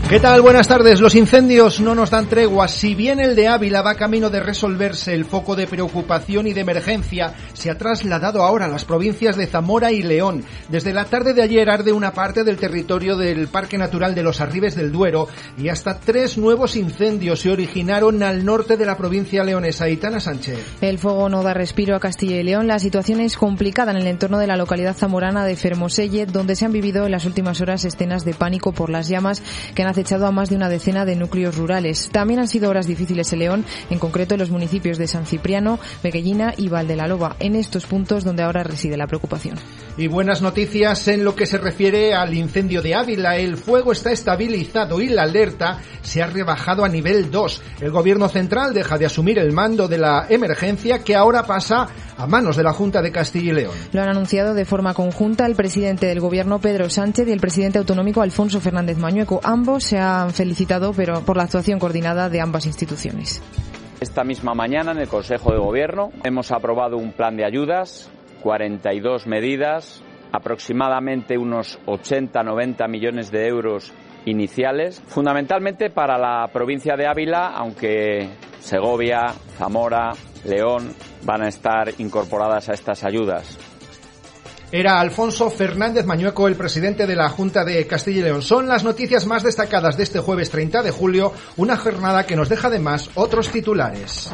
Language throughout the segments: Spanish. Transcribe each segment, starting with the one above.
¿Qué tal? Buenas tardes. Los incendios no nos dan tregua. Si bien el de Ávila va camino de resolverse, el foco de preocupación y de emergencia se ha trasladado ahora a las provincias de Zamora y León. Desde la tarde de ayer arde una parte del territorio del Parque Natural de los Arribes del Duero y hasta 3 nuevos incendios se originaron al norte de la provincia leonesa. Aitana Sánchez. El fuego no da respiro a Castilla y León. La situación es complicada en el entorno de la localidad zamorana de Fermoselle, donde se han vivido en las últimas horas escenas de pánico por las llamas que han acechado a más de una decena de núcleos rurales. También han sido horas difíciles en León, en concreto en los municipios de San Cipriano, Beguellina y Valdelaloba, en estos puntos donde ahora reside la preocupación. Y buenas noticias en lo que se refiere al incendio de Ávila. El fuego está estabilizado y la alerta se ha rebajado a nivel 2. El Gobierno central deja de asumir el mando de la emergencia, que ahora pasa a manos de la Junta de Castilla y León. Lo han anunciado de forma conjunta el presidente del Gobierno, Pedro Sánchez, y el presidente autonómico, Alfonso Fernández Mañueco. Ambos se han felicitado por la actuación coordinada de ambas instituciones. Esta misma mañana en el Consejo de Gobierno hemos aprobado un plan de ayudas, 42 medidas, aproximadamente unos 80-90 millones de euros iniciales, fundamentalmente para la provincia de Ávila, aunque Segovia, Zamora, León van a estar incorporadas a estas ayudas. Era Alfonso Fernández Mañueco, el presidente de la Junta de Castilla y León. Son las noticias más destacadas de este jueves 30 de julio, una jornada que nos deja además otros titulares.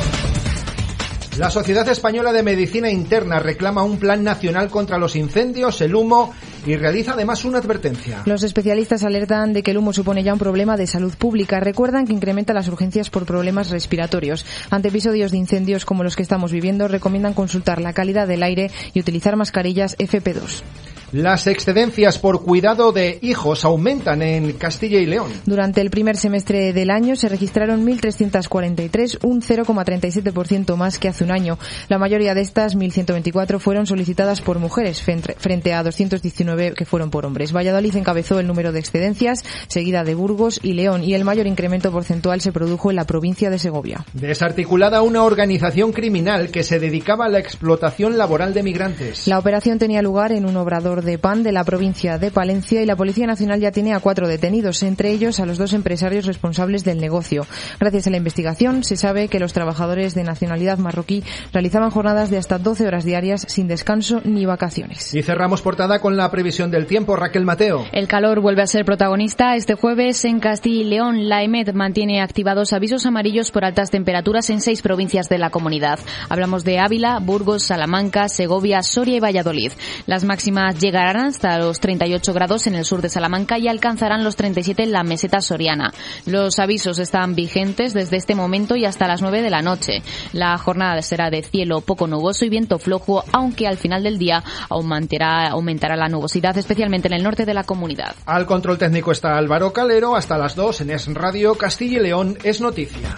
La Sociedad Española de Medicina Interna reclama un plan nacional contra los incendios, el humo, y realiza además una advertencia. Los especialistas alertan de que el humo supone ya un problema de salud pública. Recuerdan que incrementa las urgencias por problemas respiratorios. Ante episodios de incendios como los que estamos viviendo, recomiendan consultar la calidad del aire y utilizar mascarillas FP2. Las excedencias por cuidado de hijos aumentan en Castilla y León. Durante el primer semestre del año se registraron 1.343, un 0,37% más que hace un año. La mayoría de estas, 1.124, fueron solicitadas por mujeres, frente a 219 que fueron por hombres. Valladolid encabezó el número de excedencias, seguida de Burgos y León, y el mayor incremento porcentual se produjo en la provincia de Segovia. Desarticulada una organización criminal que se dedicaba a la explotación laboral de migrantes. La operación tenía lugar en un obrador de pan de la provincia de Palencia y la Policía Nacional ya tiene a 4 detenidos, entre ellos a los 2 empresarios responsables del negocio. Gracias a la investigación se sabe que los trabajadores de nacionalidad marroquí realizaban jornadas de hasta 12 horas diarias sin descanso ni vacaciones. Y cerramos portada con la previsión del tiempo. Raquel Mateo. El calor vuelve a ser protagonista este jueves en Castilla y León. La EMET mantiene activados avisos amarillos por altas temperaturas en 6 provincias de la comunidad. Hablamos de Ávila, Burgos, Salamanca, Segovia, Soria y Valladolid. Las máximas llegarán hasta los 38 grados en el sur de Salamanca y alcanzarán los 37 en la meseta soriana. Los avisos están vigentes desde este momento y hasta las 9 de la noche. La jornada será de cielo poco nuboso y viento flojo, aunque al final del día aumentará la nubosidad, especialmente en el norte de la comunidad. Al control técnico está Álvaro Calero. Hasta las 2 en Es Radio. Castilla y León es noticia.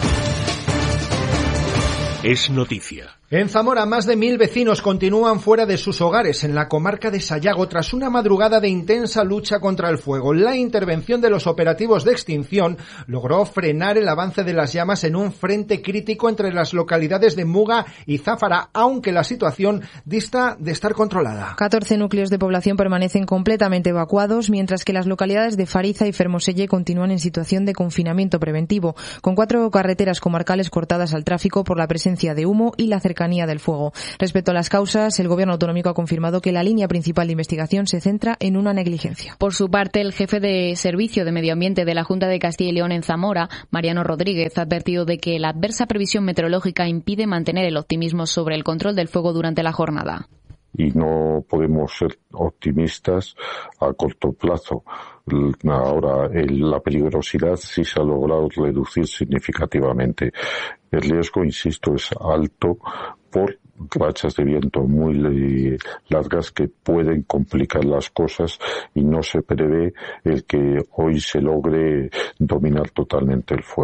Es noticia. En Zamora, más de 1.000 vecinos continúan fuera de sus hogares en la comarca de Sayago tras una madrugada de intensa lucha contra el fuego. La intervención de los operativos de extinción logró frenar el avance de las llamas en un frente crítico entre las localidades de Muga y Záfara, aunque la situación dista de estar controlada. 14 núcleos de población permanecen completamente evacuados, mientras que las localidades de Fariza y Fermoselle continúan en situación de confinamiento preventivo, con 4 carreteras comarcales cortadas al tráfico por la presencia de humo y la cercanía del fuego. Respecto a las causas, el Gobierno autonómico ha confirmado que la línea principal de investigación se centra en una negligencia. Por su parte, el jefe de Servicio de Medio Ambiente de la Junta de Castilla y León en Zamora, Mariano Rodríguez, ha advertido de que la adversa previsión meteorológica impide mantener el optimismo sobre el control del fuego durante la jornada. Y no podemos ser optimistas a corto plazo. Ahora, la peligrosidad sí se ha logrado reducir significativamente. El riesgo, insisto, es alto por rachas de viento muy largas que pueden complicar las cosas y no se prevé el que hoy se logre dominar totalmente el fuego.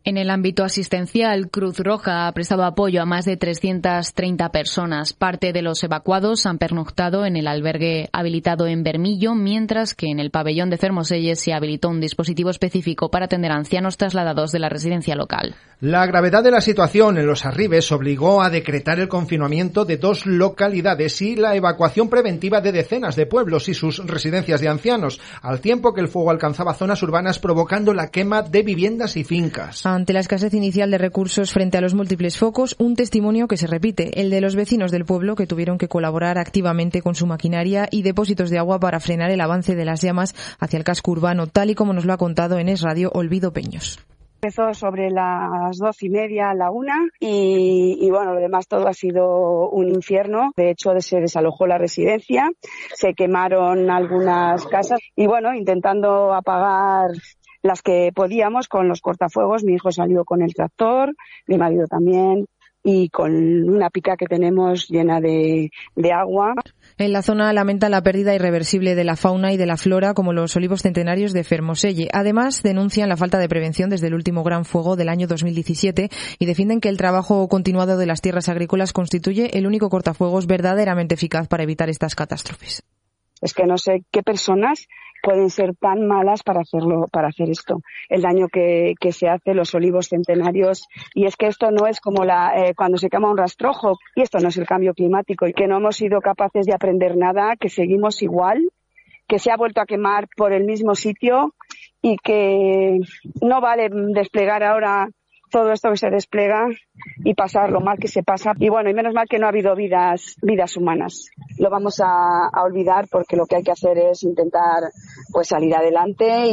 En el ámbito asistencial, Cruz Roja ha prestado apoyo a más de 330 personas. Parte de los evacuados han pernoctado en el albergue habilitado en Bermillo, mientras que en el pabellón de Fermoselle se habilitó un dispositivo específico para atender a ancianos trasladados de la residencia local. La gravedad de la situación en Los Arribes obligó a decretar el confinamiento de 2 localidades y la evacuación preventiva de decenas de pueblos y sus residencias de ancianos, al tiempo que el fuego alcanzaba zonas urbanas provocando la quema de viviendas y fincas. Ante la escasez inicial de recursos frente a los múltiples focos, un testimonio que se repite, el de los vecinos del pueblo que tuvieron que colaborar activamente con su maquinaria y depósitos de agua para frenar el avance de las llamas hacia el casco urbano, tal y como nos lo ha contado en Es Radio Olvido Peños. Empezó sobre las 12:30, la 1 y bueno, lo demás todo ha sido un infierno. De hecho, se desalojó la residencia, se quemaron algunas casas y bueno, intentando apagar las que podíamos con los cortafuegos. Mi hijo salió con el tractor, mi marido también, y con una pica que tenemos llena de agua. En la zona lamentan la pérdida irreversible de la fauna y de la flora, como los olivos centenarios de Fermoselle. Además, denuncian la falta de prevención desde el último gran fuego del año 2017 y defienden que el trabajo continuado de las tierras agrícolas constituye el único cortafuegos verdaderamente eficaz para evitar estas catástrofes. Es que no sé qué personas pueden ser tan malas para hacer esto. El daño que se hace, los olivos centenarios. Y es que esto no es como cuando se quema un rastrojo. Y esto no es el cambio climático. Y que no hemos sido capaces de aprender nada, que seguimos igual, que se ha vuelto a quemar por el mismo sitio y que no vale desplegar ahora todo esto que se despliega y pasar lo mal que se pasa. Y bueno, y menos mal que no ha habido vidas humanas. Lo vamos a olvidar porque lo que hay que hacer es intentar pues salir adelante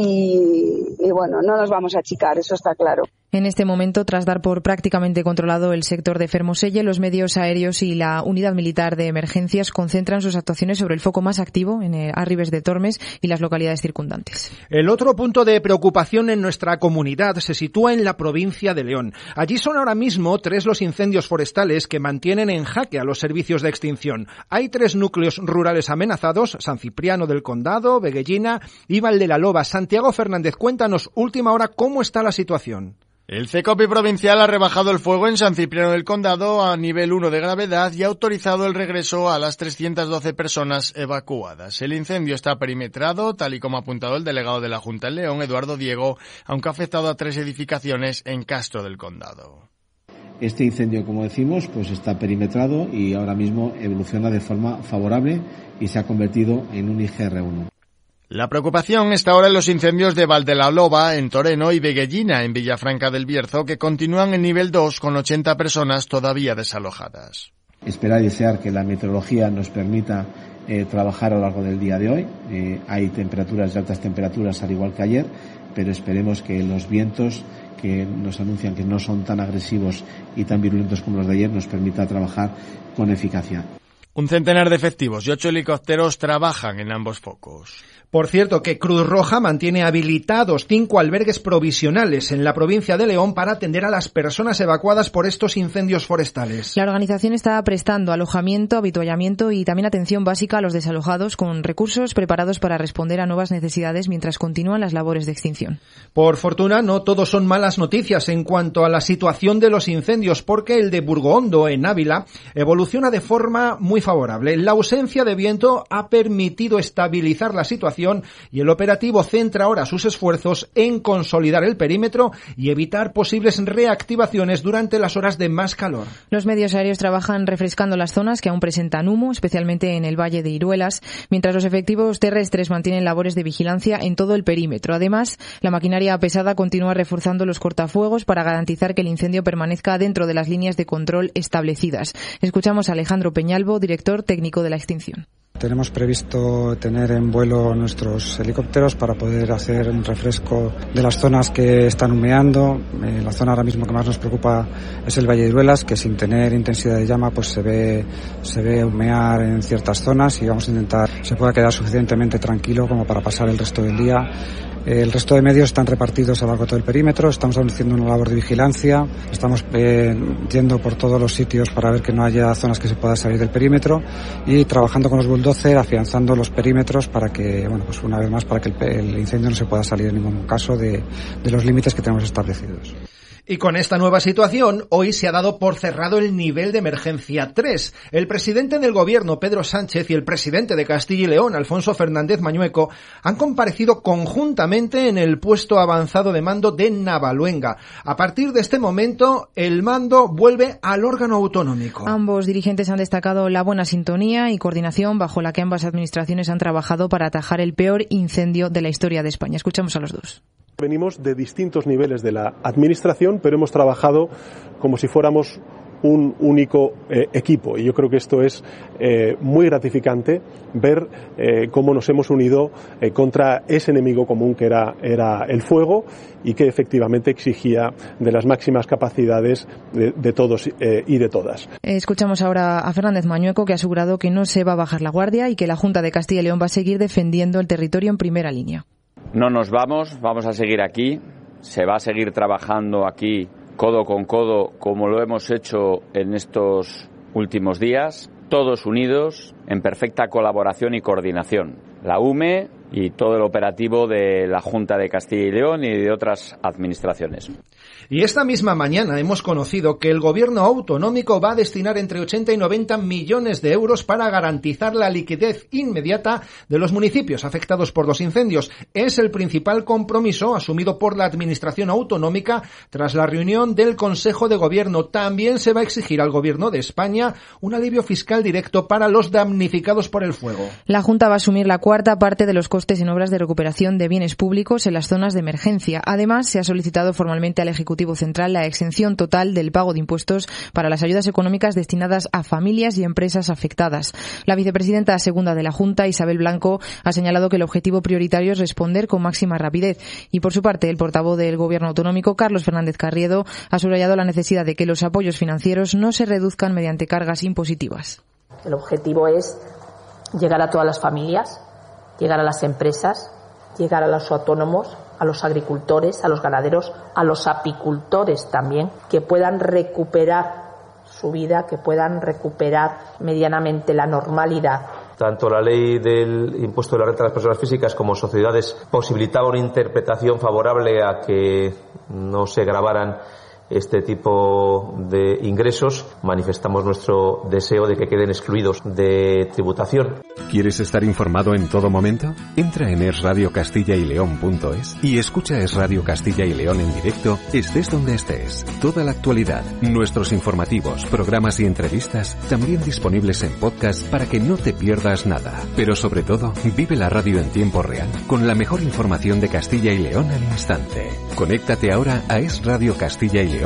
y bueno, no nos vamos a achicar, eso está claro. En este momento, tras dar por prácticamente controlado el sector de Fermoselle, los medios aéreos y la unidad militar de emergencias concentran sus actuaciones sobre el foco más activo en Arribes de Tormes y las localidades circundantes. El otro punto de preocupación en nuestra comunidad se sitúa en la provincia de León. Allí son ahora mismo 3 los incendios forestales que mantienen en jaque a los servicios de extinción. Hay 3 núcleos rurales amenazados: San Cipriano del Condado, Veguellina y Valdelaloba. Santiago Fernández, cuéntanos, última hora, ¿cómo está la situación? El CECOPI provincial ha rebajado el fuego en San Cipriano del Condado a nivel 1 de gravedad y ha autorizado el regreso a las 312 personas evacuadas. El incendio está perimetrado, tal y como ha apuntado el delegado de la Junta en León, Eduardo Diego, aunque ha afectado a 3 edificaciones en Castro del Condado. Este incendio, como decimos, pues está perimetrado y ahora mismo evoluciona de forma favorable y se ha convertido en un IGR1. La preocupación está ahora en los incendios de Valdelaloba, en Toreno, y Veguellina, en Villafranca del Bierzo, que continúan en nivel 2 con 80 personas todavía desalojadas. Esperar y desear que la meteorología nos permita trabajar a lo largo del día de hoy. Hay temperaturas de altas temperaturas al igual que ayer, pero esperemos que los vientos que nos anuncian que no son tan agresivos y tan virulentos como los de ayer nos permita trabajar con eficacia. Un centenar de efectivos y 8 helicópteros trabajan en ambos focos. Por cierto, que Cruz Roja mantiene habilitados 5 albergues provisionales en la provincia de León para atender a las personas evacuadas por estos incendios forestales. La organización está prestando alojamiento, habituallamiento y también atención básica a los desalojados con recursos preparados para responder a nuevas necesidades mientras continúan las labores de extinción. Por fortuna, no todo son malas noticias en cuanto a la situación de los incendios, porque el de Burgohondo, en Ávila, evoluciona de forma muy favorable. La ausencia de viento ha permitido estabilizar la situación y el operativo centra ahora sus esfuerzos en consolidar el perímetro y evitar posibles reactivaciones durante las horas de más calor. Los medios aéreos trabajan refrescando las zonas que aún presentan humo, especialmente en el Valle de Iruelas, mientras los efectivos terrestres mantienen labores de vigilancia en todo el perímetro. Además, la maquinaria pesada continúa reforzando los cortafuegos para garantizar que el incendio permanezca dentro de las líneas de control establecidas. Escuchamos a Alejandro Peñalvo, director técnico de la extinción. Tenemos previsto tener en vuelo nuestros helicópteros para poder hacer un refresco de las zonas que están humeando. La zona ahora mismo que más nos preocupa es el Valle de Iruelas, que sin tener intensidad de llama pues se ve humear en ciertas zonas y vamos a intentar se pueda quedar suficientemente tranquilo como para pasar el resto del día. El resto de medios están repartidos a lo largo de todo el perímetro, estamos haciendo una labor de vigilancia, estamos yendo por todos los sitios para ver que no haya zonas que se pueda salir del perímetro y trabajando con los bulldozer, afianzando los perímetros para que, bueno, pues una vez más, para que el incendio no se pueda salir en ningún caso de los límites que tenemos establecidos. Y con esta nueva situación, hoy se ha dado por cerrado el nivel de emergencia 3. El presidente del Gobierno, Pedro Sánchez, y el presidente de Castilla y León, Alfonso Fernández Mañueco, han comparecido conjuntamente en el puesto avanzado de mando de Navaluenga. A partir de este momento, el mando vuelve al órgano autonómico. Ambos dirigentes han destacado la buena sintonía y coordinación bajo la que ambas administraciones han trabajado para atajar el peor incendio de la historia de España. Escuchamos a los dos. Venimos de distintos niveles de la administración, pero hemos trabajado como si fuéramos un único equipo. Y yo creo que esto es muy gratificante, ver cómo nos hemos unido contra ese enemigo común que era el fuego y que efectivamente exigía de las máximas capacidades de todos y de todas. Escuchamos ahora a Fernández Mañueco, que ha asegurado que no se va a bajar la guardia y que la Junta de Castilla y León va a seguir defendiendo el territorio en primera línea. No nos vamos a seguir aquí, se va a seguir trabajando aquí codo con codo como lo hemos hecho en estos últimos días, todos unidos en perfecta colaboración y coordinación. La UME y todo el operativo de la Junta de Castilla y León y de otras administraciones. Y esta misma mañana hemos conocido que el Gobierno autonómico va a destinar entre 80 y 90 millones de euros para garantizar la liquidez inmediata de los municipios afectados por los incendios. Es el principal compromiso asumido por la Administración autonómica tras la reunión del Consejo de Gobierno. También se va a exigir al Gobierno de España un alivio fiscal directo para los damnificados por el fuego. La Junta va a asumir la cuarta parte de los costes en obras de recuperación de bienes públicos en las zonas de emergencia. Además, se ha solicitado formalmente al Ejecutivo Central la exención total del pago de impuestos para las ayudas económicas destinadas a familias y empresas afectadas. La vicepresidenta segunda de la Junta, Isabel Blanco, ha señalado que el objetivo prioritario es responder con máxima rapidez. Y por su parte, el portavoz del Gobierno autonómico, Carlos Fernández Carriedo, ha subrayado la necesidad de que los apoyos financieros no se reduzcan mediante cargas impositivas. El objetivo es llegar a todas las familias, llegar a las empresas, llegar a los autónomos, a los agricultores, a los ganaderos, a los apicultores también, que puedan recuperar su vida, que puedan recuperar medianamente la normalidad. Tanto la ley del impuesto de la renta de las personas físicas como sociedades posibilitaba una interpretación favorable a que no se gravaran este tipo de ingresos. Manifestamos nuestro deseo de que queden excluidos de tributación. ¿Quieres estar informado en todo momento? Entra en esradiocastillaileón.es y escucha Es Radio Castilla y León en directo, estés donde estés. Toda la actualidad, nuestros informativos, programas y entrevistas, también disponibles en podcast para que no te pierdas nada. Pero sobre todo, vive la radio en tiempo real, con la mejor información de Castilla y León al instante. Conéctate ahora a esradiocastillaileón.es.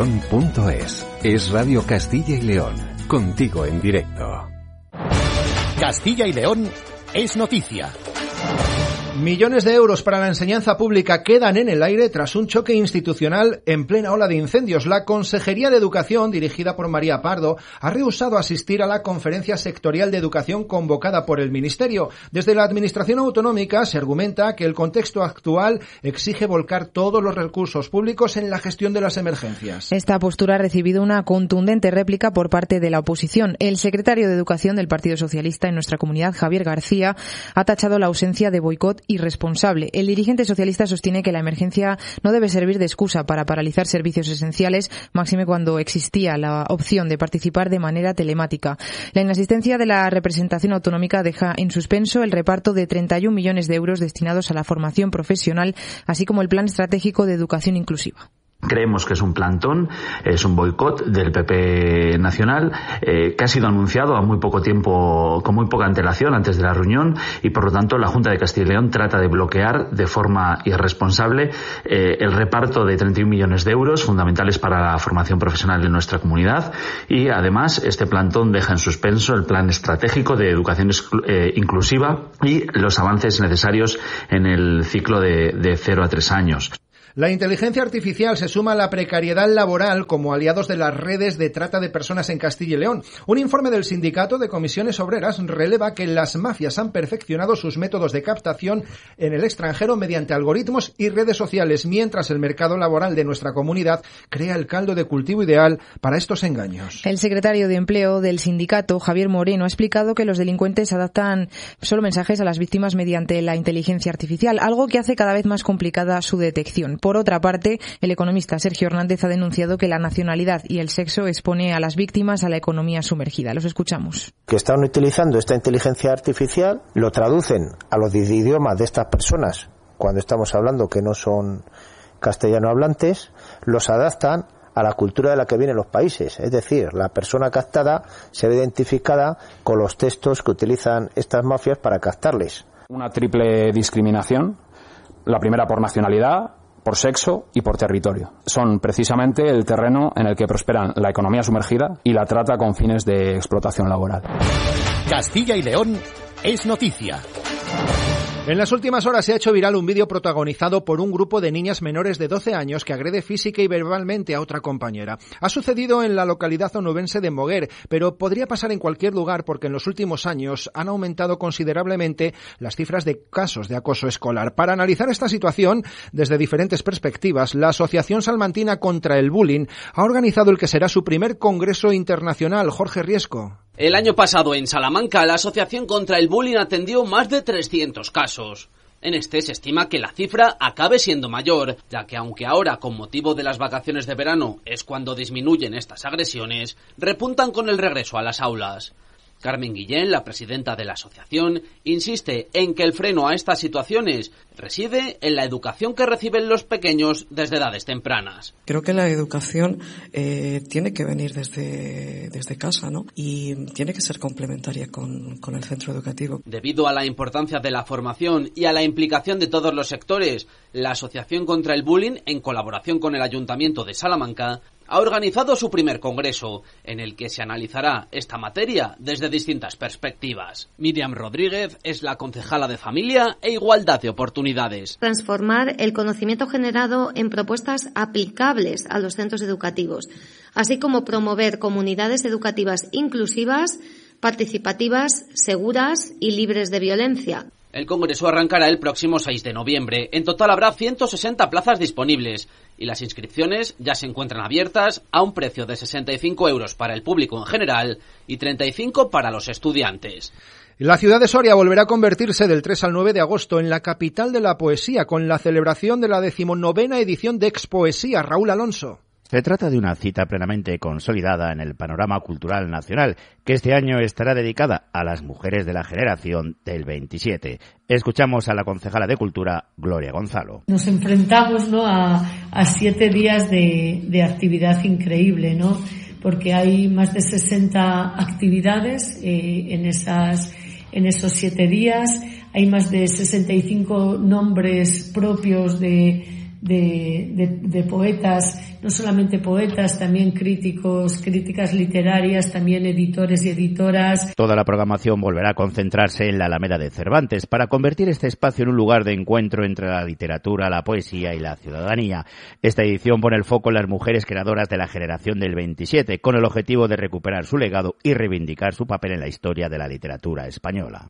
Es Radio Castilla y León, contigo en directo. Castilla y León es noticia. Millones de euros para la enseñanza pública quedan en el aire tras un choque institucional en plena ola de incendios. La Consejería de Educación, dirigida por María Pardo, ha rehusado asistir a la conferencia sectorial de educación convocada por el Ministerio. Desde la Administración autonómica se argumenta que el contexto actual exige volcar todos los recursos públicos en la gestión de las emergencias. Esta postura ha recibido una contundente réplica por parte de la oposición. El secretario de Educación del Partido Socialista en nuestra comunidad, Javier García, ha tachado la ausencia de boicot irresponsable. El dirigente socialista sostiene que la emergencia no debe servir de excusa para paralizar servicios esenciales, máxime cuando existía la opción de participar de manera telemática. La inasistencia de la representación autonómica deja en suspenso el reparto de 31 millones de euros destinados a la formación profesional, así como el Plan Estratégico de Educación Inclusiva. Creemos que es un plantón, es un boicot del PP nacional que ha sido anunciado a muy poco tiempo, con muy poca antelación antes de la reunión, y por lo tanto la Junta de Castilla y León trata de bloquear de forma irresponsable el reparto de 31 millones de euros fundamentales para la formación profesional de nuestra comunidad, y además este plantón deja en suspenso el Plan Estratégico de Educación Inclusiva y los avances necesarios en el ciclo de 0 a 3 años. La inteligencia artificial se suma a la precariedad laboral como aliados de las redes de trata de personas en Castilla y León. Un informe del Sindicato de Comisiones Obreras releva que las mafias han perfeccionado sus métodos de captación en el extranjero mediante algoritmos y redes sociales, mientras el mercado laboral de nuestra comunidad crea el caldo de cultivo ideal para estos engaños. El secretario de Empleo del sindicato, Javier Moreno, ha explicado que los delincuentes adaptan solo mensajes a las víctimas mediante la inteligencia artificial, algo que hace cada vez más complicada su detección. Por otra parte, el economista Sergio Hernández ha denunciado que la nacionalidad y el sexo expone a las víctimas a la economía sumergida. Los escuchamos. Que están utilizando esta inteligencia artificial, lo traducen a los idiomas de estas personas, cuando estamos hablando que no son castellano hablantes, los adaptan a la cultura de la que vienen los países. Es decir, la persona captada se ve identificada con los textos que utilizan estas mafias para captarles. Una triple discriminación, la primera por nacionalidad, por sexo y por territorio. Son precisamente el terreno en el que prosperan la economía sumergida y la trata con fines de explotación laboral. Castilla y León es noticia. En las últimas horas se ha hecho viral un vídeo protagonizado por un grupo de niñas menores de 12 años que agrede física y verbalmente a otra compañera. Ha sucedido en la localidad onubense de Moguer, pero podría pasar en cualquier lugar porque en los últimos años han aumentado considerablemente las cifras de casos de acoso escolar. Para analizar esta situación desde diferentes perspectivas, la Asociación Salmantina contra el Bullying ha organizado el que será su primer congreso internacional. Jorge Riesco. El año pasado en Salamanca, la Asociación contra el Bullying atendió más de 300 casos. En este se estima que la cifra acabe siendo mayor, ya que aunque ahora, con motivo de las vacaciones de verano, es cuando disminuyen estas agresiones, repuntan con el regreso a las aulas. Carmen Guillén, la presidenta de la asociación, insiste en que el freno a estas situaciones reside en la educación que reciben los pequeños desde edades tempranas. Creo que la educación tiene que venir desde casa, ¿no? Y tiene que ser complementaria con el centro educativo. Debido a la importancia de la formación y a la implicación de todos los sectores, la Asociación contra el Bullying, en colaboración con el Ayuntamiento de Salamanca, ha organizado su primer congreso, en el que se analizará esta materia desde distintas perspectivas. Miriam Rodríguez es la concejala de Familia e Igualdad de Oportunidades. Transformar el conocimiento generado en propuestas aplicables a los centros educativos, así como promover comunidades educativas inclusivas, participativas, seguras y libres de violencia. El congreso arrancará el próximo 6 de noviembre. En total habrá 160 plazas disponibles y las inscripciones ya se encuentran abiertas a un precio de 65 euros para el público en general y 35 para los estudiantes. La ciudad de Soria volverá a convertirse del 3 al 9 de agosto en la capital de la poesía con la celebración de la 19ª edición de Expoesía. Raúl Alonso. Se trata de una cita plenamente consolidada en el panorama cultural nacional, que este año estará dedicada a las mujeres de la generación del 27. Escuchamos a la concejala de Cultura, Gloria Gonzalo. Nos enfrentamos, ¿no?, a 7 días de actividad increíble, ¿no?, porque hay más de 60 actividades en esos 7 días, hay más de 65 nombres propios de poetas, no solamente poetas, también críticos, críticas literarias, también editores y editoras. Toda la programación volverá a concentrarse en la Alameda de Cervantes para convertir este espacio en un lugar de encuentro entre la literatura, la poesía y la ciudadanía. Esta edición pone el foco en las mujeres creadoras de la generación del 27, con el objetivo de recuperar su legado y reivindicar su papel en la historia de la literatura española.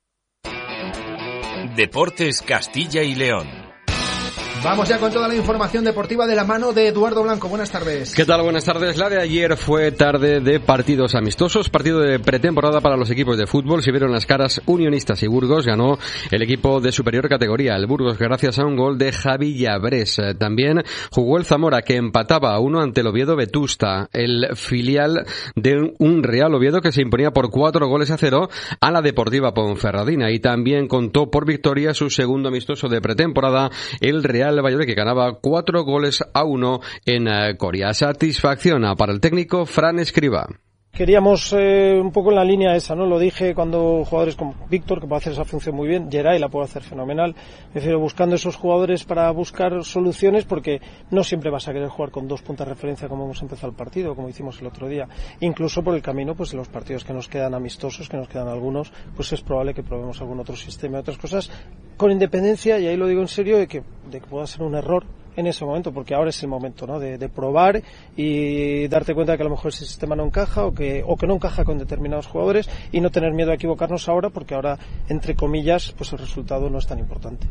Deportes Castilla y León. Vamos ya con toda la información deportiva de la mano de Eduardo Blanco. Buenas tardes. ¿Qué tal? Buenas tardes. La de ayer fue tarde de partidos amistosos, partido de pretemporada para los equipos de fútbol. Se vieron las caras Unionistas y Burgos. Ganó el equipo de superior categoría, el Burgos, gracias a un gol de Javi Llabrés. También jugó el Zamora, que empataba a 1 ante el Oviedo Vetusta, el filial de un Real Oviedo que se imponía por 4-0 a la Deportiva Ponferradina. Y también contó por victoria su segundo amistoso de pretemporada, el Real Valladolid, que ganaba 4-1 en Coria. Satisfacción para el técnico Fran Escribá. Queríamos un poco en la línea esa, ¿no? Lo dije cuando jugadores como Víctor, que puede hacer esa función muy bien, Geray la puede hacer fenomenal, es decir, buscando esos jugadores para buscar soluciones, porque no siempre vas a querer jugar con 2 puntas de referencia como hemos empezado el partido, como hicimos el otro día. Incluso por el camino, pues en los partidos que nos quedan amistosos, que nos quedan algunos, pues es probable que probemos algún otro sistema y otras cosas, con independencia, y ahí lo digo en serio, de que pueda ser un error en ese momento, porque ahora es el momento, ¿no?, de probar y darte cuenta de que a lo mejor ese sistema no encaja o que no encaja con determinados jugadores, y no tener miedo a equivocarnos ahora, porque ahora, entre comillas, pues el resultado no es tan importante.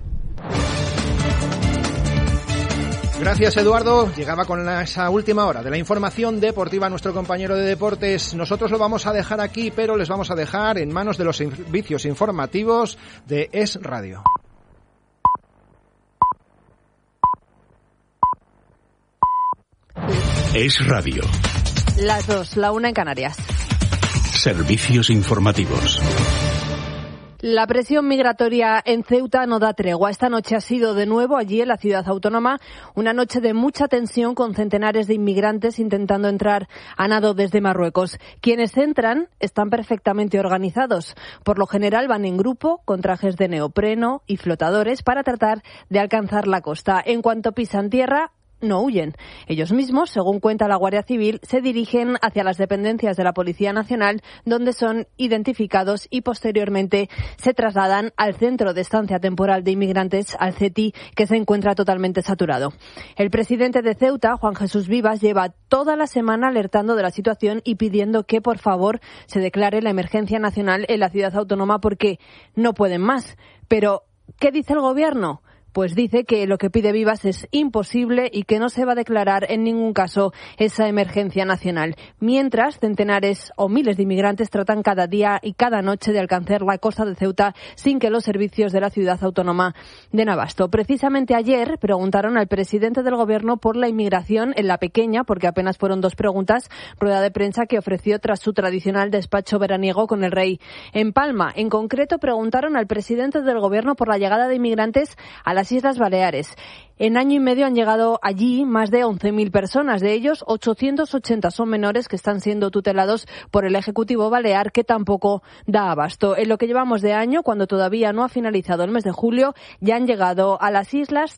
Gracias, Eduardo. Llegaba con esa última hora de la información deportiva nuestro compañero de deportes. Nosotros lo vamos a dejar aquí, pero les vamos a dejar en manos de los servicios informativos de Es Radio. Es Radio. Las 2, la 1 en Canarias. Servicios informativos. La presión migratoria en Ceuta no da tregua. Esta noche ha sido de nuevo allí en la ciudad autónoma una noche de mucha tensión con centenares de inmigrantes intentando entrar a nado desde Marruecos. Quienes entran están perfectamente organizados. Por lo general van en grupo con trajes de neopreno y flotadores para tratar de alcanzar la costa. En cuanto pisan tierra, no huyen. Ellos mismos, según cuenta la Guardia Civil, se dirigen hacia las dependencias de la Policía Nacional, donde son identificados y posteriormente se trasladan al Centro de Estancia Temporal de Inmigrantes, al CETI, que se encuentra totalmente saturado. El presidente de Ceuta, Juan Jesús Vivas, lleva toda la semana alertando de la situación y pidiendo que, por favor, se declare la emergencia nacional en la ciudad autónoma porque no pueden más. Pero, ¿qué dice el gobierno? Pues dice que lo que pide Vivas es imposible y que no se va a declarar en ningún caso esa emergencia nacional. Mientras, centenares o miles de inmigrantes tratan cada día y cada noche de alcanzar la costa de Ceuta sin que los servicios de la ciudad autónoma den abasto. Precisamente ayer preguntaron al presidente del gobierno por la inmigración en La Pequeña, porque apenas fueron 2 preguntas, rueda de prensa que ofreció tras su tradicional despacho veraniego con el rey en Palma. En concreto, preguntaron al presidente del gobierno por la llegada de inmigrantes a las Islas Baleares. En año y medio han llegado allí más de 11.000 personas. De ellos, 880 son menores que están siendo tutelados por el Ejecutivo Balear, que tampoco da abasto. En lo que llevamos de año, cuando todavía no ha finalizado el mes de julio, ya han llegado a las islas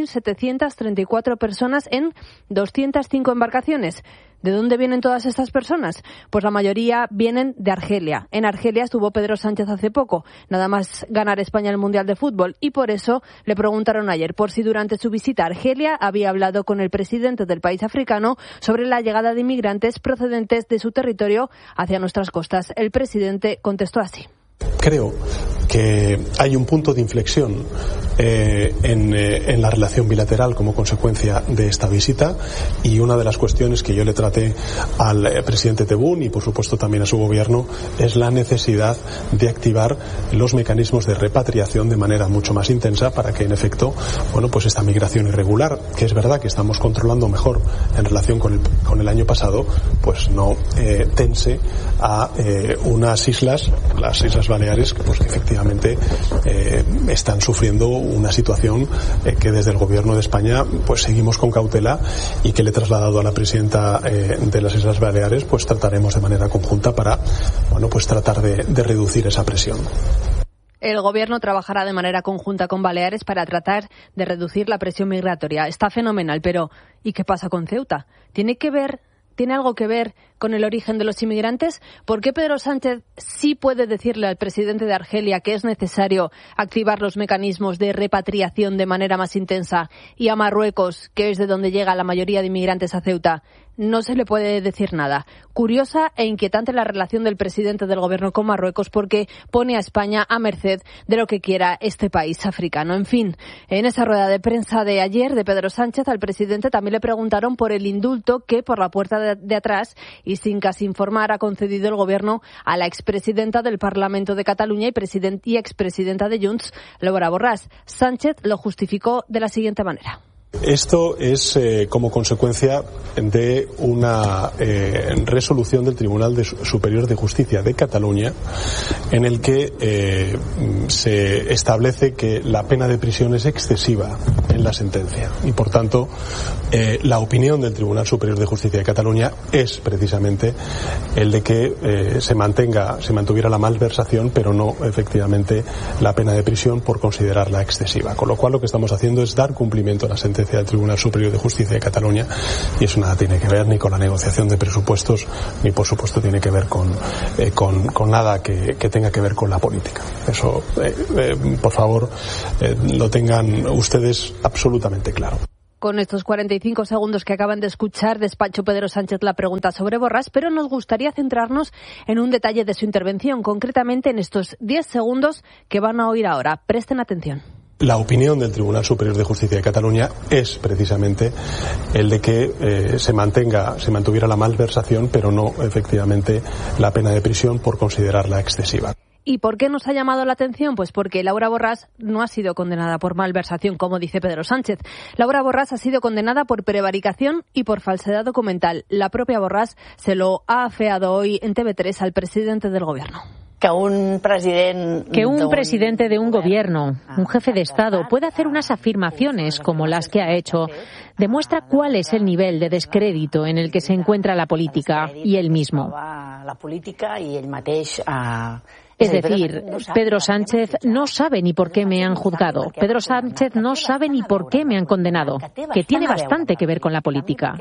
3.734 personas en 205 embarcaciones. ¿De dónde vienen todas estas personas? Pues la mayoría vienen de Argelia. En Argelia estuvo Pedro Sánchez hace poco, nada más ganar España el Mundial de Fútbol, y por eso le preguntaron ayer por si durante su visita a Argelia había hablado con el presidente del país africano sobre la llegada de inmigrantes procedentes de su territorio hacia nuestras costas. El presidente contestó así. Creo que hay un punto de inflexión en la relación bilateral como consecuencia de esta visita, y una de las cuestiones que yo le traté al presidente Tebboune y por supuesto también a su gobierno es la necesidad de activar los mecanismos de repatriación de manera mucho más intensa para que en efecto, bueno, pues esta migración irregular, que es verdad que estamos controlando mejor en relación con el año pasado, pues no tense a unas islas, las Islas Baleares, pues que efectivamente están sufriendo una situación que desde el gobierno de España pues seguimos con cautela, y que le he trasladado a la presidenta de las Islas Baleares, pues trataremos de manera conjunta para, bueno, pues tratar de reducir esa presión. El gobierno trabajará de manera conjunta con Baleares para tratar de reducir la presión migratoria. Está fenomenal, pero ¿y qué pasa con Ceuta? ¿Tiene algo que ver con el origen de los inmigrantes? ¿Por qué Pedro Sánchez sí puede decirle al presidente de Argelia que es necesario activar los mecanismos de repatriación de manera más intensa, y a Marruecos, que es de donde llega la mayoría de inmigrantes a Ceuta, no se le puede decir nada? Curiosa e inquietante la relación del presidente del gobierno con Marruecos, porque pone a España a merced de lo que quiera este país africano. En fin, en esa rueda de prensa de ayer de Pedro Sánchez, al presidente también le preguntaron por el indulto que por la puerta de atrás y sin casi informar ha concedido el gobierno a la expresidenta del Parlamento de Cataluña y expresidenta de Junts, Laura Borràs. Sánchez lo justificó de la siguiente manera. Esto es como consecuencia de una resolución del Tribunal Superior de Justicia de Cataluña, en el que se establece que la pena de prisión es excesiva en la sentencia, y por tanto la opinión del Tribunal Superior de Justicia de Cataluña es precisamente el de que se mantuviera la malversación, pero no efectivamente la pena de prisión, por considerarla excesiva. Con lo cual lo que estamos haciendo es dar cumplimiento a la sentencia del Tribunal Superior de Justicia de Cataluña, y eso nada tiene que ver ni con la negociación de presupuestos, ni por supuesto tiene que ver con nada que tenga que ver con la política. Eso, por favor, lo tengan ustedes absolutamente claro. Con estos 45 segundos que acaban de escuchar, despachó Pedro Sánchez la pregunta sobre Borràs, pero nos gustaría centrarnos en un detalle de su intervención, concretamente en estos 10 segundos que van a oír ahora. Presten atención. La opinión del Tribunal Superior de Justicia de Cataluña es precisamente el de que se mantuviera la malversación, pero no efectivamente la pena de prisión, por considerarla excesiva. ¿Y por qué nos ha llamado la atención? Pues porque Laura Borràs no ha sido condenada por malversación, como dice Pedro Sánchez. Laura Borràs ha sido condenada por prevaricación y por falsedad documental. La propia Borràs se lo ha afeado hoy en TV3 al presidente del Gobierno. Que un presidente de un gobierno, un jefe de Estado, pueda hacer unas afirmaciones como las que ha hecho, demuestra cuál es el nivel de descrédito en el que se encuentra la política y él mismo. Es decir, Pedro Sánchez no sabe ni por qué me han juzgado. Pedro Sánchez no sabe ni por qué me han condenado, que tiene bastante que ver con la política.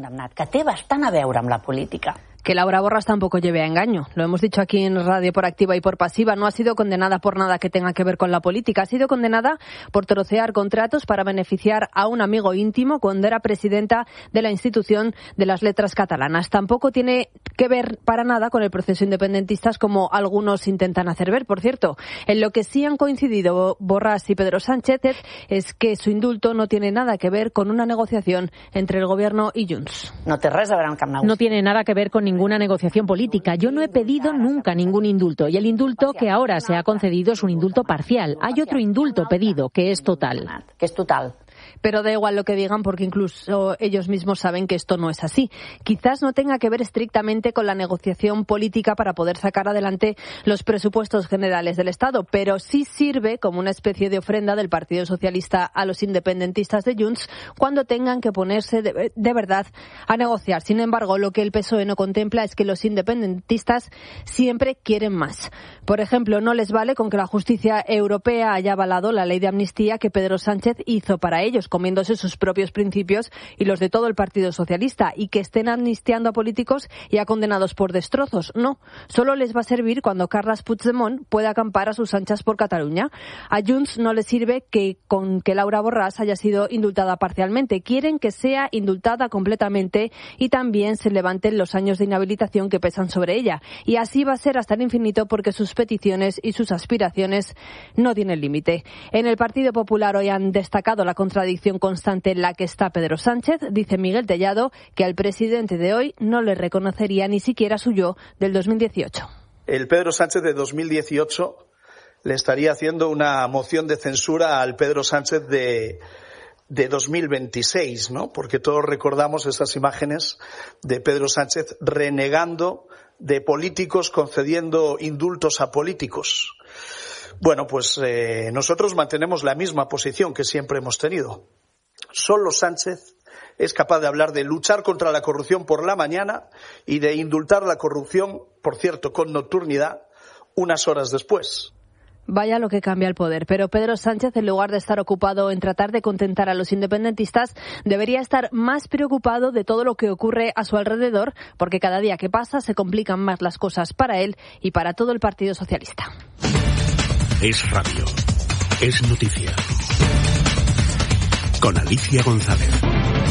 Que Laura Borràs tampoco lleve a engaño. Lo hemos dicho aquí en radio por activa y por pasiva. No ha sido condenada por nada que tenga que ver con la política. Ha sido condenada por trocear contratos para beneficiar a un amigo íntimo cuando era presidenta de la institución de las letras catalanas. Tampoco tiene que ver para nada con el proceso independentistas como algunos intentan hacer ver. Por cierto, en lo que sí han coincidido Borràs y Pedro Sánchez es que su indulto no tiene nada que ver con una negociación entre el Gobierno y Junts. No tiene nada que ver con ninguna negociación política. Yo no he pedido nunca ningún indulto y el indulto que ahora se ha concedido es un indulto parcial. Hay otro indulto pedido que es total. Pero da igual lo que digan porque incluso ellos mismos saben que esto no es así. Quizás no tenga que ver estrictamente con la negociación política para poder sacar adelante los presupuestos generales del Estado, pero sí sirve como una especie de ofrenda del Partido Socialista a los independentistas de Junts cuando tengan que ponerse de verdad a negociar. Sin embargo, lo que el PSOE no contempla es que los independentistas siempre quieren más. Por ejemplo, no les vale con que la justicia europea haya avalado la ley de amnistía que Pedro Sánchez hizo para ellos, comiéndose sus propios principios y los de todo el Partido Socialista, y que estén amnistiando a políticos y a condenados por destrozos. No, solo les va a servir cuando Carles Puigdemont pueda acampar a sus anchas por Cataluña. A Junts no les sirve con que Laura Borràs haya sido indultada parcialmente. Quieren que sea indultada completamente y también se levanten los años de inhabilitación que pesan sobre ella. Y así va a ser hasta el infinito porque sus peticiones y sus aspiraciones no tienen límite. En el Partido Popular hoy han destacado la contradicción constante en la que está Pedro Sánchez. Dice Miguel Tellado que al presidente de hoy no le reconocería ni siquiera su yo del 2018. El Pedro Sánchez de 2018 le estaría haciendo una moción de censura al Pedro Sánchez de 2026, ¿no? Porque todos recordamos esas imágenes de Pedro Sánchez renegando de políticos, concediendo indultos a políticos. Bueno, pues nosotros mantenemos la misma posición que siempre hemos tenido. Solo Sánchez es capaz de hablar de luchar contra la corrupción por la mañana y de indultar la corrupción, por cierto, con nocturnidad, unas horas después. Vaya lo que cambia el poder. Pero Pedro Sánchez, en lugar de estar ocupado en tratar de contentar a los independentistas, debería estar más preocupado de todo lo que ocurre a su alrededor, porque cada día que pasa se complican más las cosas para él y para todo el Partido Socialista. Es radio. Es noticia. Con Alicia González.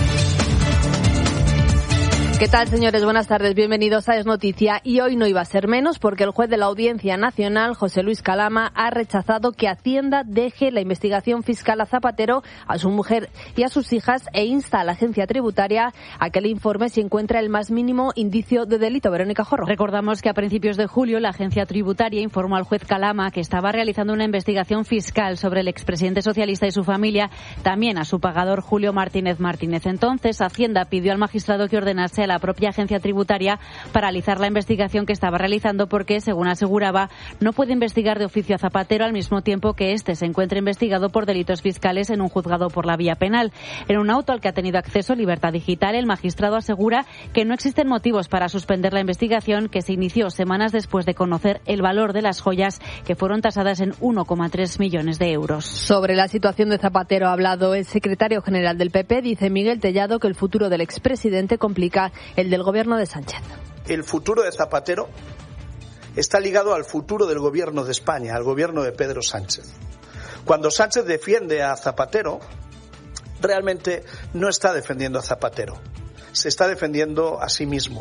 ¿Qué tal, señores? Buenas tardes. Bienvenidos a Es Noticia. Y hoy no iba a ser menos porque el juez de la Audiencia Nacional, José Luis Calama, ha rechazado que Hacienda deje la investigación fiscal a Zapatero, a su mujer y a sus hijas e insta a la agencia tributaria a que le informe si encuentra el más mínimo indicio de delito. Verónica Jorro. Recordamos que a principios de julio la agencia tributaria informó al juez Calama que estaba realizando una investigación fiscal sobre el expresidente socialista y su familia, también a su pagador Julio Martínez Martínez. Entonces, Hacienda pidió al magistrado que ordenase a la propia agencia tributaria paralizar la investigación que estaba realizando porque, según aseguraba, no puede investigar de oficio a Zapatero al mismo tiempo que éste se encuentra investigado por delitos fiscales en un juzgado por la vía penal. En un auto al que ha tenido acceso Libertad Digital, el magistrado asegura que no existen motivos para suspender la investigación, que se inició semanas después de conocer el valor de las joyas que fueron tasadas en 1,3 millones de euros. Sobre la situación de Zapatero ha hablado el secretario general del PP. Dice Miguel Tellado que el futuro del expresidente complica el del gobierno de Sánchez. El futuro de Zapatero está ligado al futuro del gobierno de España, al gobierno de Pedro Sánchez. Cuando Sánchez defiende a Zapatero, realmente no está defendiendo a Zapatero, se está defendiendo a sí mismo.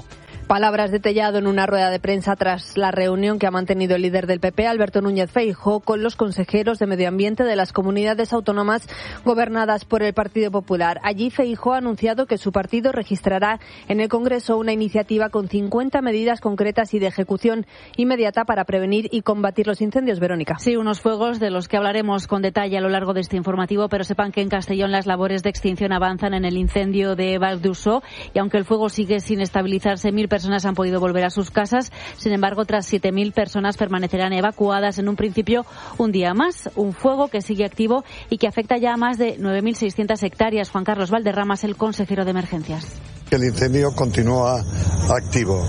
Palabras de Tellado en una rueda de prensa tras la reunión que ha mantenido el líder del PP, Alberto Núñez Feijóo, con los consejeros de Medio Ambiente de las comunidades autónomas gobernadas por el Partido Popular. Allí Feijóo ha anunciado que su partido registrará en el Congreso una iniciativa con 50 medidas concretas y de ejecución inmediata para prevenir y combatir los incendios. Verónica. Sí, unos fuegos de los que hablaremos con detalle a lo largo de este informativo, pero sepan que en Castellón las labores de extinción avanzan en el incendio de Val d'Ussó y aunque el fuego sigue sin estabilizarse, 1.000 personas han podido volver a sus casas. Sin embargo, tras 7.000 personas permanecerán evacuadas en un principio un día más. Un fuego que sigue activo y que afecta ya a más de 9.600 hectáreas. Juan Carlos Valderramas, el consejero de Emergencias. El incendio continúa activo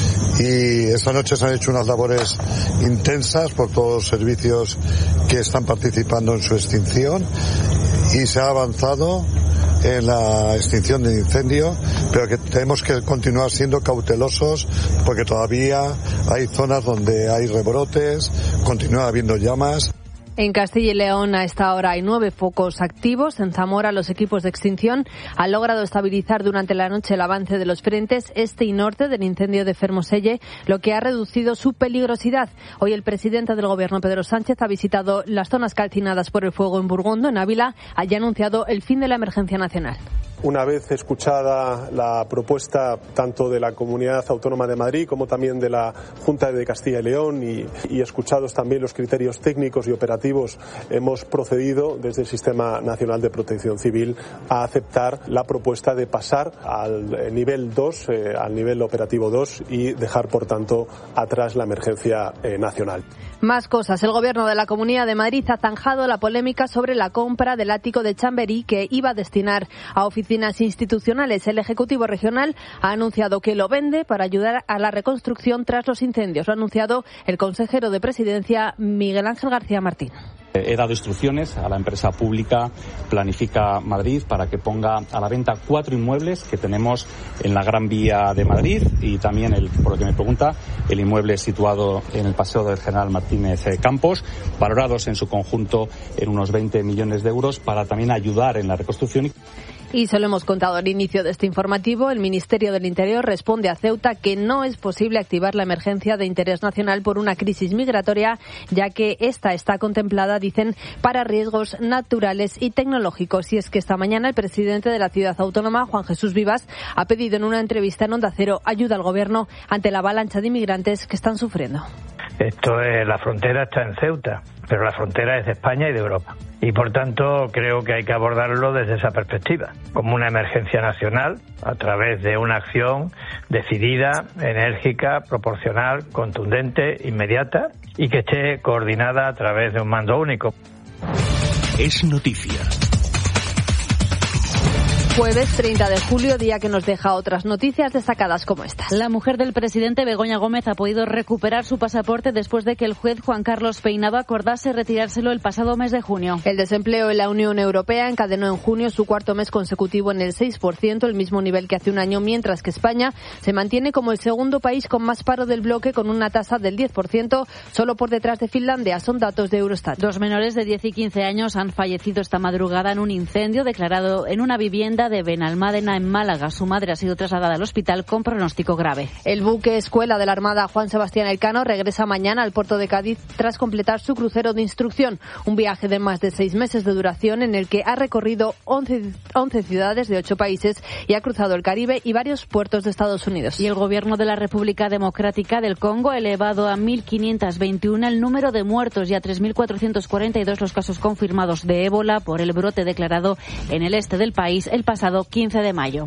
y esta noche se han hecho unas labores intensas por todos los servicios que están participando en su extinción y se ha avanzado en la extinción del incendio, pero que tenemos que continuar siendo cautelosos porque todavía hay zonas donde hay rebrotes, continúa habiendo llamas. En Castilla y León a esta hora hay 9 focos activos. En Zamora los equipos de extinción han logrado estabilizar durante la noche el avance de los frentes este y norte del incendio de Fermoselle, lo que ha reducido su peligrosidad. Hoy el presidente del Gobierno, Pedro Sánchez, ha visitado las zonas calcinadas por el fuego en Burgondo, en Ávila. Allí ha anunciado el fin de la emergencia nacional. Una vez escuchada la propuesta tanto de la Comunidad Autónoma de Madrid como también de la Junta de Castilla y León y escuchados también los criterios técnicos y operativos, hemos procedido desde el Sistema Nacional de Protección Civil a aceptar la propuesta de pasar al nivel 2, al nivel operativo 2 y dejar, por tanto, atrás la emergencia nacional. Más cosas. El Gobierno de la Comunidad de Madrid ha zanjado la polémica sobre la compra del ático de Chamberí que iba a destinar a oficinas institucionales. El Ejecutivo Regional ha anunciado que lo vende para ayudar a la reconstrucción tras los incendios. Lo ha anunciado el consejero de Presidencia, Miguel Ángel García Martín. He dado instrucciones a la empresa pública Planifica Madrid para que ponga a la venta 4 inmuebles que tenemos en la Gran Vía de Madrid y también, por lo que me pregunta, el inmueble situado en el Paseo del General Martínez Campos, valorados en su conjunto en unos 20 millones de euros para también ayudar en la reconstrucción. Y se lo hemos contado al inicio de este informativo, el Ministerio del Interior responde a Ceuta que no es posible activar la emergencia de interés nacional por una crisis migratoria, ya que esta está contemplada, dicen, para riesgos naturales y tecnológicos. Y es que esta mañana el presidente de la ciudad autónoma, Juan Jesús Vivas, ha pedido en una entrevista en Onda Cero ayuda al Gobierno ante la avalancha de inmigrantes que están sufriendo. La frontera está en Ceuta, pero la frontera es de España y de Europa. Y por tanto creo que hay que abordarlo desde esa perspectiva, como una emergencia nacional, a través de una acción decidida, enérgica, proporcional, contundente, inmediata y que esté coordinada a través de un mando único. Es noticia. Jueves 30 de julio, día que nos deja otras noticias destacadas como estas. La mujer del presidente, Begoña Gómez, ha podido recuperar su pasaporte después de que el juez Juan Carlos Peinado acordase retirárselo el pasado mes de junio. El desempleo en la Unión Europea encadenó en junio su cuarto mes consecutivo en el 6%, el mismo nivel que hace un año, mientras que España se mantiene como el segundo país con más paro del bloque, con una tasa del 10%, solo por detrás de Finlandia. Son datos de Eurostat. 2 menores de 10 y 15 años han fallecido esta madrugada en un incendio declarado en una vivienda de Benalmádena, en Málaga. Su madre ha sido trasladada al hospital con pronóstico grave. El buque escuela de la Armada Juan Sebastián Elcano regresa mañana al puerto de Cádiz tras completar su crucero de instrucción, un viaje de más de 6 meses de duración en el que ha recorrido 11 ciudades de 8 países y ha cruzado el Caribe y varios puertos de Estados Unidos. Y el gobierno de la República Democrática del Congo ha elevado a 1.521 el número de muertos y a 3.442 los casos confirmados de ébola por el brote declarado en el este del país el pasado 15 de mayo.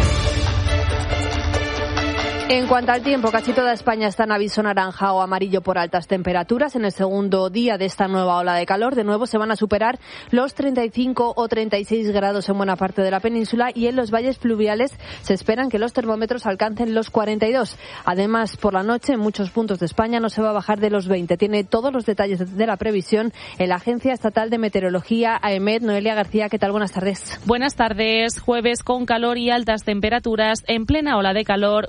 En cuanto al tiempo, casi toda España está en aviso naranja o amarillo por altas temperaturas. En el segundo día de esta nueva ola de calor, de nuevo se van a superar los 35 o 36 grados en buena parte de la península y en los valles fluviales se esperan que los termómetros alcancen los 42. Además, por la noche en muchos puntos de España no se va a bajar de los 20. Tiene todos los detalles de la previsión en la Agencia Estatal de Meteorología, AEMET. Noelia García, ¿qué tal? Buenas tardes. Buenas tardes. Jueves con calor y altas temperaturas en plena ola de calor, unas situaciones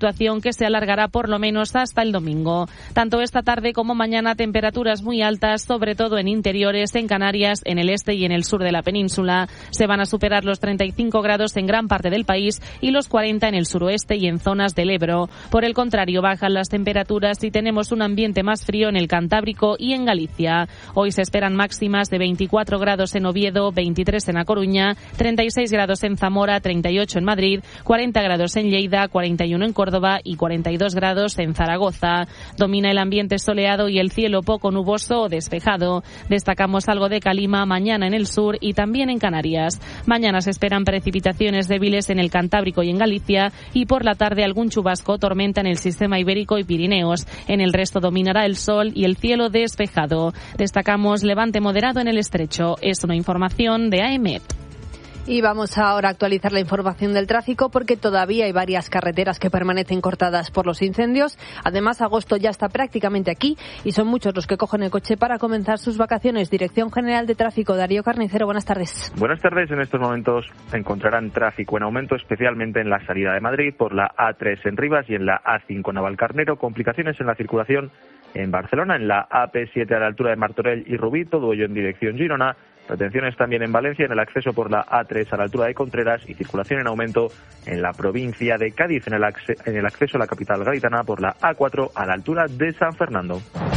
situación que se alargará por lo menos hasta el domingo. Tanto esta tarde como mañana temperaturas muy altas, sobre todo en interiores, en Canarias, en el este y en el sur de la península. Se van a superar los 35 grados en gran parte del país y los 40 en el suroeste y en zonas del Ebro. Por el contrario, bajan las temperaturas y tenemos un ambiente más frío en el Cantábrico y en Galicia. Hoy se esperan máximas de 24 grados en Oviedo, 23 en A Coruña, 36 grados en Zamora, 38 en Madrid, 40 grados en Lleida, 41 en Córdoba y 42 grados en Zaragoza. Domina el ambiente soleado y el cielo poco nuboso o despejado. Destacamos algo de calima mañana en el sur y también en Canarias. Mañana se esperan precipitaciones débiles en el Cantábrico y en Galicia y por la tarde algún chubasco o tormenta en el sistema ibérico y Pirineos. En el resto dominará el sol y el cielo despejado. Destacamos levante moderado en el estrecho. Es una información de AEMET. Y vamos ahora a actualizar la información del tráfico porque todavía hay varias carreteras que permanecen cortadas por los incendios. Además, agosto ya está prácticamente aquí y son muchos los que cogen el coche para comenzar sus vacaciones. Dirección General de Tráfico, Darío Carnicero, buenas tardes. Buenas tardes. En estos momentos encontrarán tráfico en aumento, especialmente en la salida de Madrid por la A3 en Rivas y en la A5 en Navalcarnero. Complicaciones en la circulación en Barcelona, en la AP7 a la altura de Martorell y Rubí, todo ello en dirección Girona. Retenciones también en Valencia, en el acceso por la A3 a la altura de Contreras y circulación en aumento en la provincia de Cádiz, en el acceso a la capital gaditana por la A4 a la altura de San Fernando.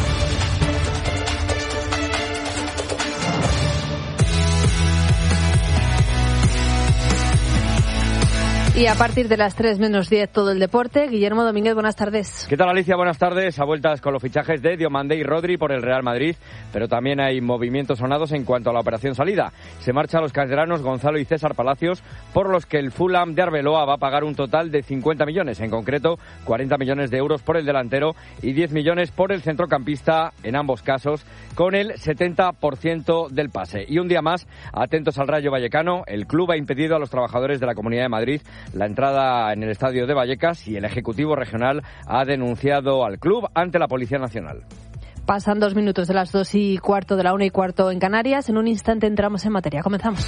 Y a partir de las 3 menos 10 todo el deporte. Guillermo Domínguez, buenas tardes. ¿Qué tal, Alicia? Buenas tardes. A vueltas con los fichajes de Diomandé y Rodri por el Real Madrid, pero también hay movimientos sonados en cuanto a la operación salida. Se marchan los canteranos Gonzalo y César Palacios, por los que el Fulham de Arbeloa va a pagar un total de 50 millones, en concreto 40 millones de euros por el delantero y 10 millones por el centrocampista, en ambos casos con el 70% del pase. Y un día más, atentos al Rayo Vallecano, el club ha impedido a los trabajadores de la Comunidad de Madrid la entrada en el estadio de Vallecas y el Ejecutivo Regional ha denunciado al club ante la Policía Nacional. Pasan 2 minutos de las 2:15 de la 1:15 en Canarias. En un instante entramos en materia. Comenzamos.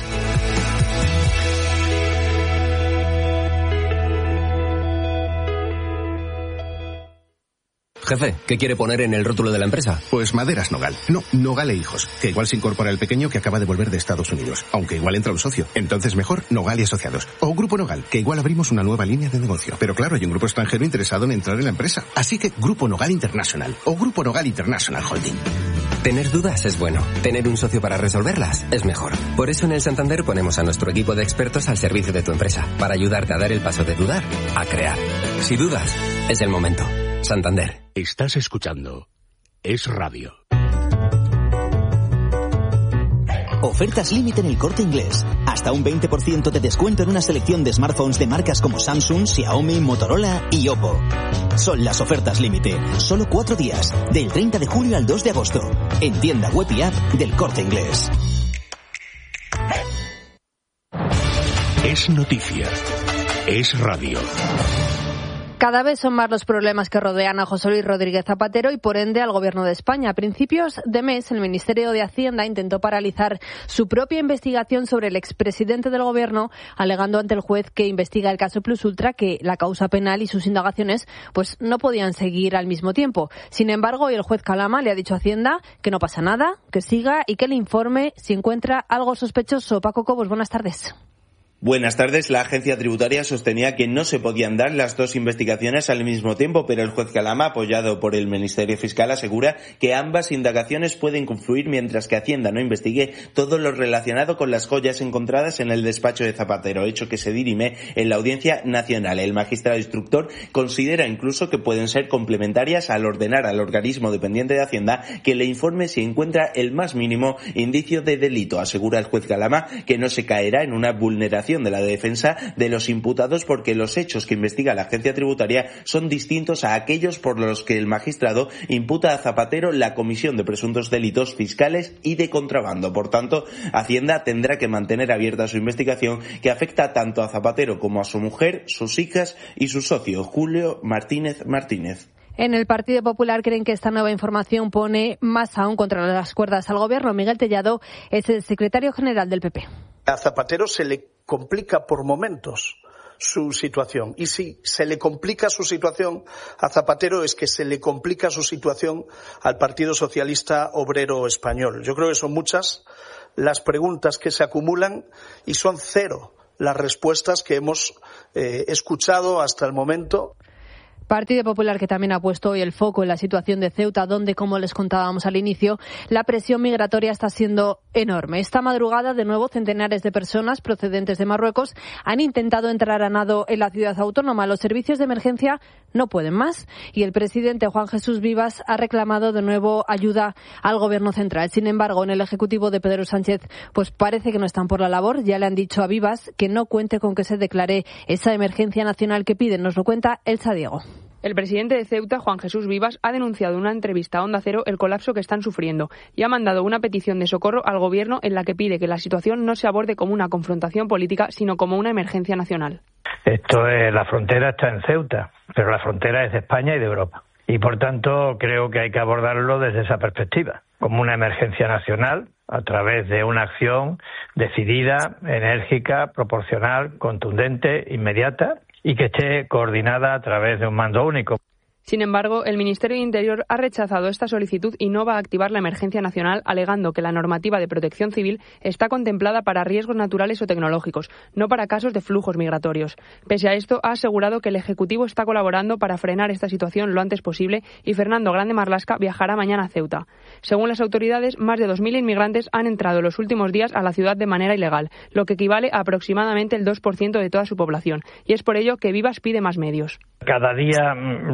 Jefe, ¿qué quiere poner en el rótulo de la empresa? Pues Maderas Nogal. No, Nogal e Hijos. Que igual se incorpora el pequeño que acaba de volver de Estados Unidos. Aunque igual entra un socio. Entonces mejor Nogal y Asociados. O Grupo Nogal, que igual abrimos una nueva línea de negocio. Pero claro, hay un grupo extranjero interesado en entrar en la empresa. Así que Grupo Nogal International. O Grupo Nogal International Holding. Tener dudas es bueno. Tener un socio para resolverlas es mejor. Por eso en el Santander ponemos a nuestro equipo de expertos al servicio de tu empresa. Para ayudarte a dar el paso de dudar a crear. Si dudas, es el momento. Santander. Estás escuchando Es Radio. Ofertas límite en el Corte Inglés. Hasta un 20% de descuento en una selección de smartphones de marcas como Samsung, Xiaomi, Motorola y Oppo. Son las ofertas límite. Solo 4 días. Del 30 de julio al 2 de agosto. En tienda web y app del Corte Inglés. Es noticia. Es radio. Cada vez son más los problemas que rodean a José Luis Rodríguez Zapatero y por ende al Gobierno de España. A principios de mes, el Ministerio de Hacienda intentó paralizar su propia investigación sobre el expresidente del Gobierno, alegando ante el juez que investiga el caso Plus Ultra que la causa penal y sus indagaciones pues no podían seguir al mismo tiempo. Sin embargo, hoy el juez Calama le ha dicho a Hacienda que no pasa nada, que siga y que le informe si encuentra algo sospechoso. Paco Cobos, buenas tardes. Buenas tardes. La agencia tributaria sostenía que no se podían dar las dos investigaciones al mismo tiempo, pero el juez Calama, apoyado por el Ministerio Fiscal, asegura que ambas indagaciones pueden confluir mientras que Hacienda no investigue todo lo relacionado con las joyas encontradas en el despacho de Zapatero, hecho que se dirime en la Audiencia Nacional. El magistrado instructor considera incluso que pueden ser complementarias al ordenar al organismo dependiente de Hacienda que le informe si encuentra el más mínimo indicio de delito. Asegura el juez Calama que no se caerá en una vulneración de la defensa de los imputados porque los hechos que investiga la agencia tributaria son distintos a aquellos por los que el magistrado imputa a Zapatero la comisión de presuntos delitos fiscales y de contrabando. Por tanto, Hacienda tendrá que mantener abierta su investigación que afecta tanto a Zapatero como a su mujer, sus hijas y su socio, Julio Martínez Martínez. En el Partido Popular creen que esta nueva información pone más aún contra las cuerdas al Gobierno. Miguel Tellado es el secretario general del PP. A Zapatero se le complica por momentos su situación. Y si se le complica su situación a Zapatero, es que se le complica su situación al Partido Socialista Obrero Español. Yo creo que son muchas las preguntas que se acumulan y son cero las respuestas que hemos escuchado hasta el momento. Partido Popular, que también ha puesto hoy el foco en la situación de Ceuta, donde, como les contábamos al inicio, la presión migratoria está siendo enorme. Esta madrugada, de nuevo, centenares de personas procedentes de Marruecos han intentado entrar a nado en la ciudad autónoma. Los servicios de emergencia no pueden más y el presidente Juan Jesús Vivas ha reclamado de nuevo ayuda al Gobierno central. Sin embargo, en el Ejecutivo de Pedro Sánchez, pues parece que no están por la labor. Ya le han dicho a Vivas que no cuente con que se declare esa emergencia nacional que piden. Nos lo cuenta Elsa Diego. El presidente de Ceuta, Juan Jesús Vivas, ha denunciado en una entrevista a Onda Cero el colapso que están sufriendo y ha mandado una petición de socorro al Gobierno en la que pide que la situación no se aborde como una confrontación política, sino como una emergencia nacional. La frontera está en Ceuta, pero la frontera es de España y de Europa. Y por tanto creo que hay que abordarlo desde esa perspectiva, como una emergencia nacional, a través de una acción decidida, enérgica, proporcional, contundente, inmediata, y que esté coordinada a través de un mando único. Sin embargo, el Ministerio de Interior ha rechazado esta solicitud y no va a activar la emergencia nacional, alegando que la normativa de protección civil está contemplada para riesgos naturales o tecnológicos, no para casos de flujos migratorios. Pese a esto, ha asegurado que el Ejecutivo está colaborando para frenar esta situación lo antes posible y Fernando Grande Marlaska viajará mañana a Ceuta. Según las autoridades, más de 2.000 inmigrantes han entrado en los últimos días a la ciudad de manera ilegal, lo que equivale a aproximadamente el 2% de toda su población, y es por ello que Vivas pide más medios. Cada día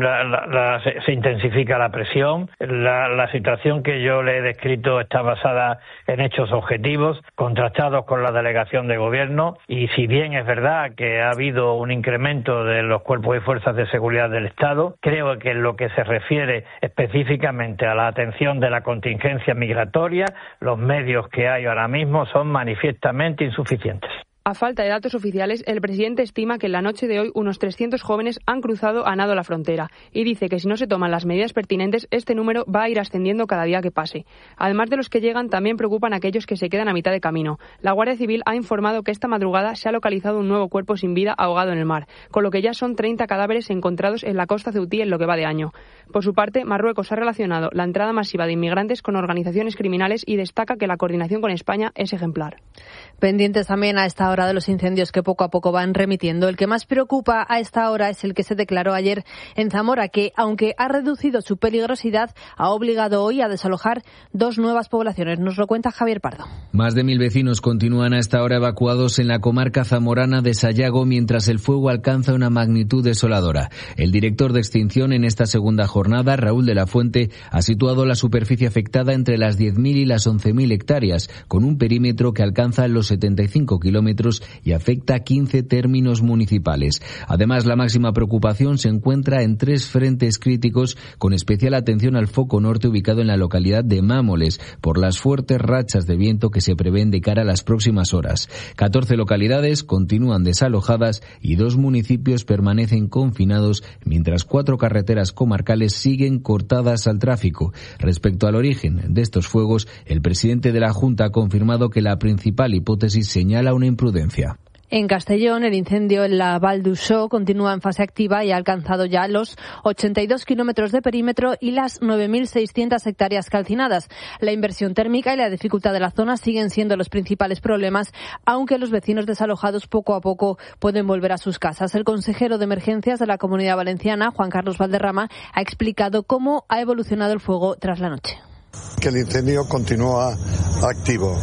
se intensifica la presión. La situación que yo le he descrito está basada en hechos objetivos, contrastados con la delegación de gobierno, y si bien es verdad que ha habido un incremento de los cuerpos y fuerzas de seguridad del Estado, creo que en lo que se refiere específicamente a la atención de la contingencia migratoria, los medios que hay ahora mismo son manifiestamente insuficientes. A falta de datos oficiales, el presidente estima que en la noche de hoy unos 300 jóvenes han cruzado a nado la frontera y dice que si no se toman las medidas pertinentes, este número va a ir ascendiendo cada día que pase. Además de los que llegan, también preocupan aquellos que se quedan a mitad de camino. La Guardia Civil ha informado que esta madrugada se ha localizado un nuevo cuerpo sin vida ahogado en el mar, con lo que ya son 30 cadáveres encontrados en la costa ceutí en lo que va de año. Por su parte, Marruecos ha relacionado la entrada masiva de inmigrantes con organizaciones criminales y destaca que la coordinación con España es ejemplar. Pendientes también a esta hora de los incendios que poco a poco van remitiendo. El que más preocupa a esta hora es el que se declaró ayer en Zamora, que, aunque ha reducido su peligrosidad, ha obligado hoy a desalojar 2 nuevas poblaciones. Nos lo cuenta Javier Pardo. Más de 1.000 vecinos continúan a esta hora evacuados en la comarca zamorana de Sayago mientras el fuego alcanza una magnitud desoladora. El director de extinción en esta segunda jornada, Raúl de la Fuente, ha situado la superficie afectada entre las 10.000 y las 11.000 hectáreas, con un perímetro que alcanza los 75 kilómetros y afecta a 15 términos municipales. Además, la máxima preocupación se encuentra en 3 frentes críticos, con especial atención al foco norte ubicado en la localidad de Mámoles, por las fuertes rachas de viento que se prevén de cara a las próximas horas. 14 localidades continúan desalojadas y 2 municipios permanecen confinados, mientras 4 carreteras comarcales siguen cortadas al tráfico. Respecto al origen de estos fuegos, el presidente de la Junta ha confirmado que la principal hipótesis señala una imprudencia. En Castellón, el incendio en la Val d'Uixó continúa en fase activa y ha alcanzado ya los 82 kilómetros de perímetro y las 9.600 hectáreas calcinadas. La inversión térmica y la dificultad de la zona siguen siendo los principales problemas, aunque los vecinos desalojados poco a poco pueden volver a sus casas. El consejero de Emergencias de la Comunidad Valenciana, Juan Carlos Valderrama, ha explicado cómo ha evolucionado el fuego tras la noche. Que el incendio continúa activo.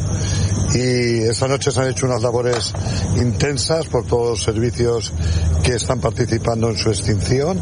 Y esta noche se han hecho unas labores intensas por todos los servicios que están participando en su extinción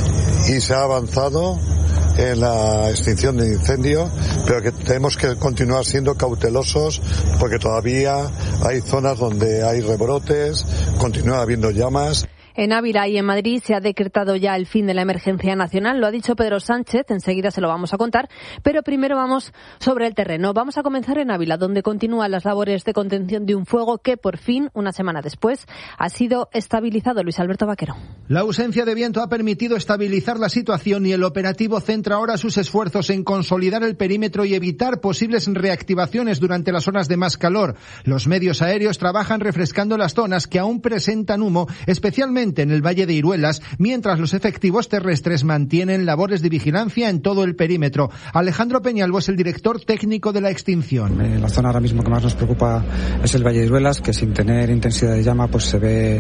y se ha avanzado en la extinción del incendio, pero que tenemos que continuar siendo cautelosos porque todavía hay zonas donde hay rebrotes, continúa habiendo llamas. En Ávila y en Madrid se ha decretado ya el fin de la emergencia nacional. Lo ha dicho Pedro Sánchez, enseguida se lo vamos a contar. Pero primero vamos sobre el terreno. Vamos a comenzar en Ávila, donde continúan las labores de contención de un fuego que por fin, una semana después, ha sido estabilizado. Luis Alberto Vaquero. La ausencia de viento ha permitido estabilizar la situación y el operativo centra ahora sus esfuerzos en consolidar el perímetro y evitar posibles reactivaciones durante las horas de más calor. Los medios aéreos trabajan refrescando las zonas que aún presentan humo, especialmente en el Valle de Iruelas, mientras los efectivos terrestres mantienen labores de vigilancia en todo el perímetro. Alejandro Peñalvo es el director técnico de la extinción. La zona ahora mismo que más nos preocupa es el Valle de Iruelas, que sin tener intensidad de llama pues se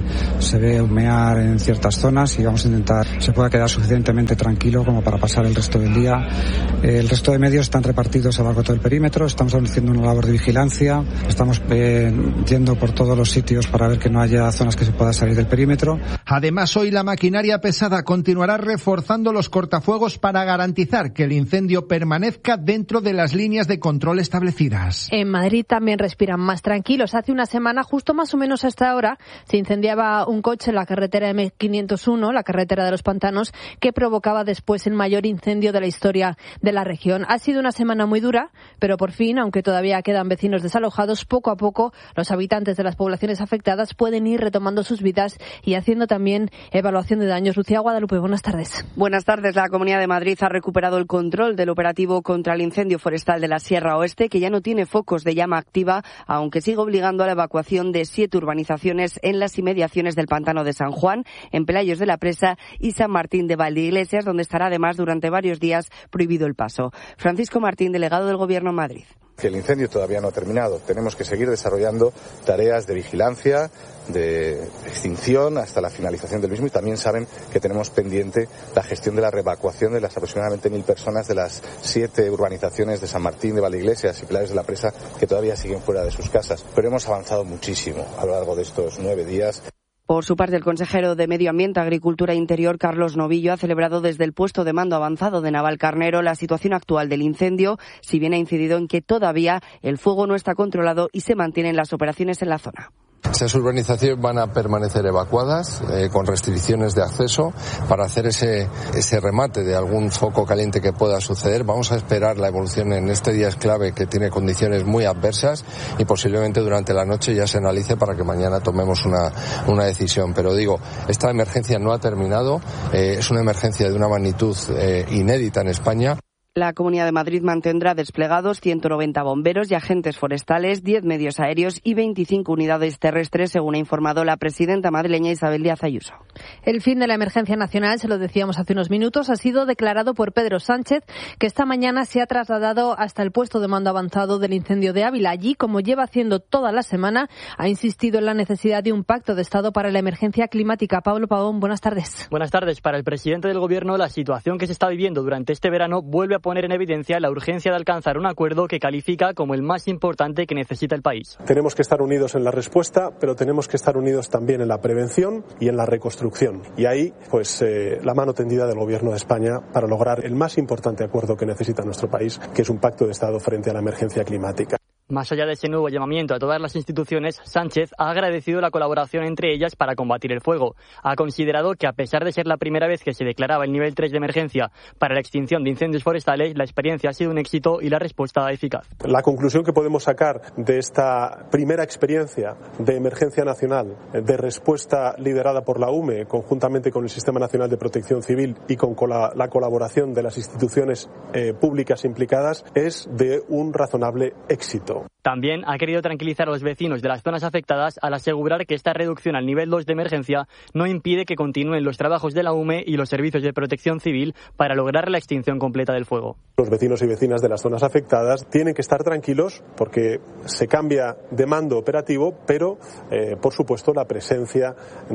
ve humear en ciertas zonas, y vamos a intentar se pueda quedar suficientemente tranquilo como para pasar el resto del día. El resto de medios están repartidos a lo largo de todo el perímetro, estamos haciendo una labor de vigilancia, estamos yendo por todos los sitios para ver que no haya zonas que se pueda salir del perímetro. Además, hoy la maquinaria pesada continuará reforzando los cortafuegos para garantizar que el incendio permanezca dentro de las líneas de control establecidas. En Madrid también respiran más tranquilos. Hace una semana, justo más o menos a esta hora, se incendiaba un coche en la carretera M501, la carretera de los Pantanos, que provocaba después el mayor incendio de la historia de la región. Ha sido una semana muy dura, pero por fin, aunque todavía quedan vecinos desalojados, poco a poco los habitantes de las poblaciones afectadas pueden ir retomando sus vidas y haciendo también evaluación de daños. Lucía Guadalupe, buenas tardes. Buenas tardes. La Comunidad de Madrid ha recuperado el control del operativo contra el incendio forestal de la Sierra Oeste, que ya no tiene focos de llama activa, aunque sigue obligando a la evacuación de 7 urbanizaciones en las inmediaciones del Pantano de San Juan, en Pelayos de la Presa y San Martín de Valdeiglesias, donde estará además durante varios días prohibido el paso. Francisco Martín, delegado del Gobierno en Madrid. Que el incendio todavía no ha terminado. Tenemos que seguir desarrollando tareas de vigilancia, de extinción hasta la finalización del mismo, y también saben que tenemos pendiente la gestión de la reevacuación de las aproximadamente 1.000 personas de las 7 urbanizaciones de San Martín de Valdeiglesias y Pelayos de la Presa que todavía siguen fuera de sus casas. Pero hemos avanzado muchísimo a lo largo de estos 9 días. Por su parte, el consejero de Medio Ambiente, Agricultura e Interior, Carlos Novillo, ha celebrado desde el puesto de mando avanzado de Navalcarnero la situación actual del incendio, si bien ha incidido en que todavía el fuego no está controlado y se mantienen las operaciones en la zona. Esas urbanizaciones van a permanecer evacuadas con restricciones de acceso para hacer ese remate de algún foco caliente que pueda suceder. Vamos a esperar la evolución en este día es clave, que tiene condiciones muy adversas, y posiblemente durante la noche ya se analice para que mañana tomemos una decisión. Pero digo, esta emergencia no ha terminado, es una emergencia de una magnitud inédita en España. La Comunidad de Madrid mantendrá desplegados 190 bomberos y agentes forestales, 10 medios aéreos y 25 unidades terrestres, según ha informado la presidenta madrileña Isabel Díaz Ayuso. El fin de la emergencia nacional, se lo decíamos hace unos minutos, ha sido declarado por Pedro Sánchez, que esta mañana se ha trasladado hasta el puesto de mando avanzado del incendio de Ávila. Allí, como lleva haciendo toda la semana, ha insistido en la necesidad de un pacto de Estado para la emergencia climática. Pablo Pavón, buenas tardes. Buenas tardes. Para el presidente del Gobierno, la situación que se está viviendo durante este verano vuelve a poner en evidencia la urgencia de alcanzar un acuerdo que califica como el más importante que necesita el país. Tenemos que estar unidos en la respuesta, pero tenemos que estar unidos también en la prevención y en la reconstrucción. Y ahí, pues, la mano tendida del Gobierno de España para lograr el más importante acuerdo que necesita nuestro país, que es un pacto de Estado frente a la emergencia climática. Más allá de ese nuevo llamamiento a todas las instituciones, Sánchez ha agradecido la colaboración entre ellas para combatir el fuego. Ha considerado que, a pesar de ser la primera vez que se declaraba el nivel 3 de emergencia para la extinción de incendios forestales, la experiencia ha sido un éxito y la respuesta eficaz. La conclusión que podemos sacar de esta primera experiencia de emergencia nacional, de respuesta liderada por la UME, conjuntamente con el Sistema Nacional de Protección Civil y con la colaboración de las instituciones públicas implicadas, es de un razonable éxito. También ha querido tranquilizar a los vecinos de las zonas afectadas al asegurar que esta reducción al nivel 2 de emergencia no impide que continúen los trabajos de la UME y los servicios de protección civil para lograr la extinción completa del fuego. Los vecinos y vecinas de las zonas afectadas tienen que estar tranquilos porque se cambia de mando operativo, pero por supuesto la presencia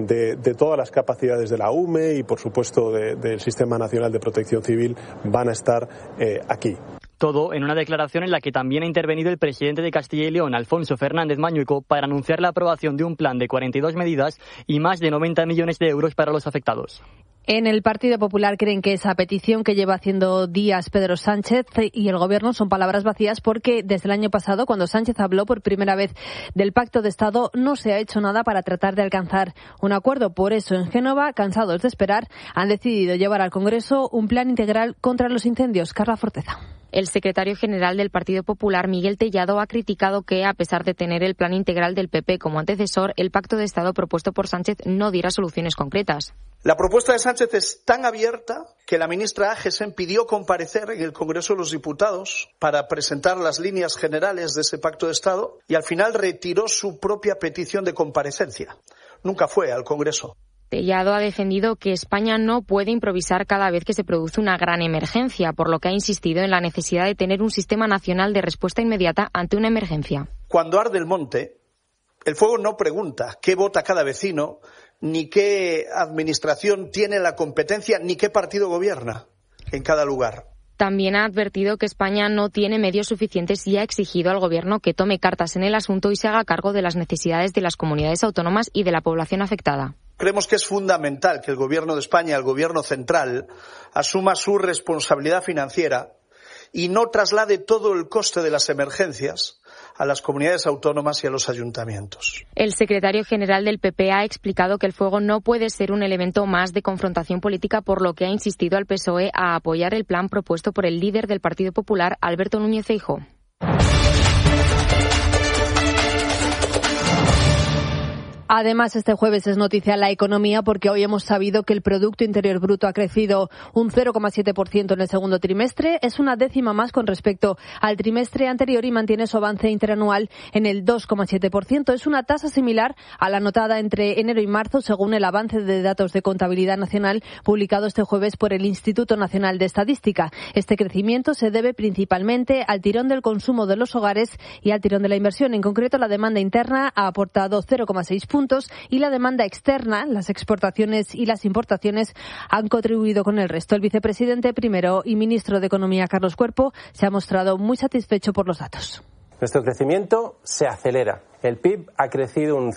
de todas las capacidades de la UME y por supuesto del Sistema Nacional de Protección Civil van a estar aquí. Todo en una declaración en la que también ha intervenido el presidente de Castilla y León, Alfonso Fernández Mañueco, para anunciar la aprobación de un plan de 42 medidas y más de 90 millones de euros para los afectados. En el Partido Popular creen que esa petición que lleva haciendo días Pedro Sánchez y el Gobierno son palabras vacías porque desde el año pasado, cuando Sánchez habló por primera vez del Pacto de Estado, no se ha hecho nada para tratar de alcanzar un acuerdo. Por eso, en Génova, cansados de esperar, han decidido llevar al Congreso un plan integral contra los incendios. Carla Forteza. El secretario general del Partido Popular, Miguel Tellado, ha criticado que, a pesar de tener el plan integral del PP como antecesor, el Pacto de Estado propuesto por Sánchez no diera soluciones concretas. La propuesta de Sánchez es tan abierta que la ministra Agesen pidió comparecer en el Congreso de los Diputados para presentar las líneas generales de ese Pacto de Estado y al final retiró su propia petición de comparecencia. Nunca fue al Congreso. Tellado ha defendido que España no puede improvisar cada vez que se produce una gran emergencia, por lo que ha insistido en la necesidad de tener un sistema nacional de respuesta inmediata ante una emergencia. Cuando arde el monte, el fuego no pregunta qué vota cada vecino, ni qué administración tiene la competencia, ni qué partido gobierna en cada lugar. También ha advertido que España no tiene medios suficientes y ha exigido al Gobierno que tome cartas en el asunto y se haga cargo de las necesidades de las comunidades autónomas y de la población afectada. Creemos que es fundamental que el Gobierno de España, el Gobierno central, asuma su responsabilidad financiera y no traslade todo el coste de las emergencias a las comunidades autónomas y a los ayuntamientos. El secretario general del PP ha explicado que el fuego no puede ser un elemento más de confrontación política, por lo que ha insistido al PSOE a apoyar el plan propuesto por el líder del Partido Popular, Alberto Núñez Feijóo. Además, este jueves es noticia la economía porque hoy hemos sabido que el Producto Interior Bruto ha crecido un 0,7% en el segundo trimestre. Es una décima más con respecto al trimestre anterior y mantiene su avance interanual en el 2,7%. Es una tasa similar a la anotada entre enero y marzo, según el avance de datos de contabilidad nacional publicado este jueves por el Instituto Nacional de Estadística. Este crecimiento se debe principalmente al tirón del consumo de los hogares y al tirón de la inversión. En concreto, la demanda interna ha aportado 0,6 puntos y la demanda externa, las exportaciones y las importaciones, han contribuido con el resto. El vicepresidente primero y ministro de Economía, Carlos Cuerpo, se ha mostrado muy satisfecho por los datos. Nuestro crecimiento se acelera. El PIB ha crecido un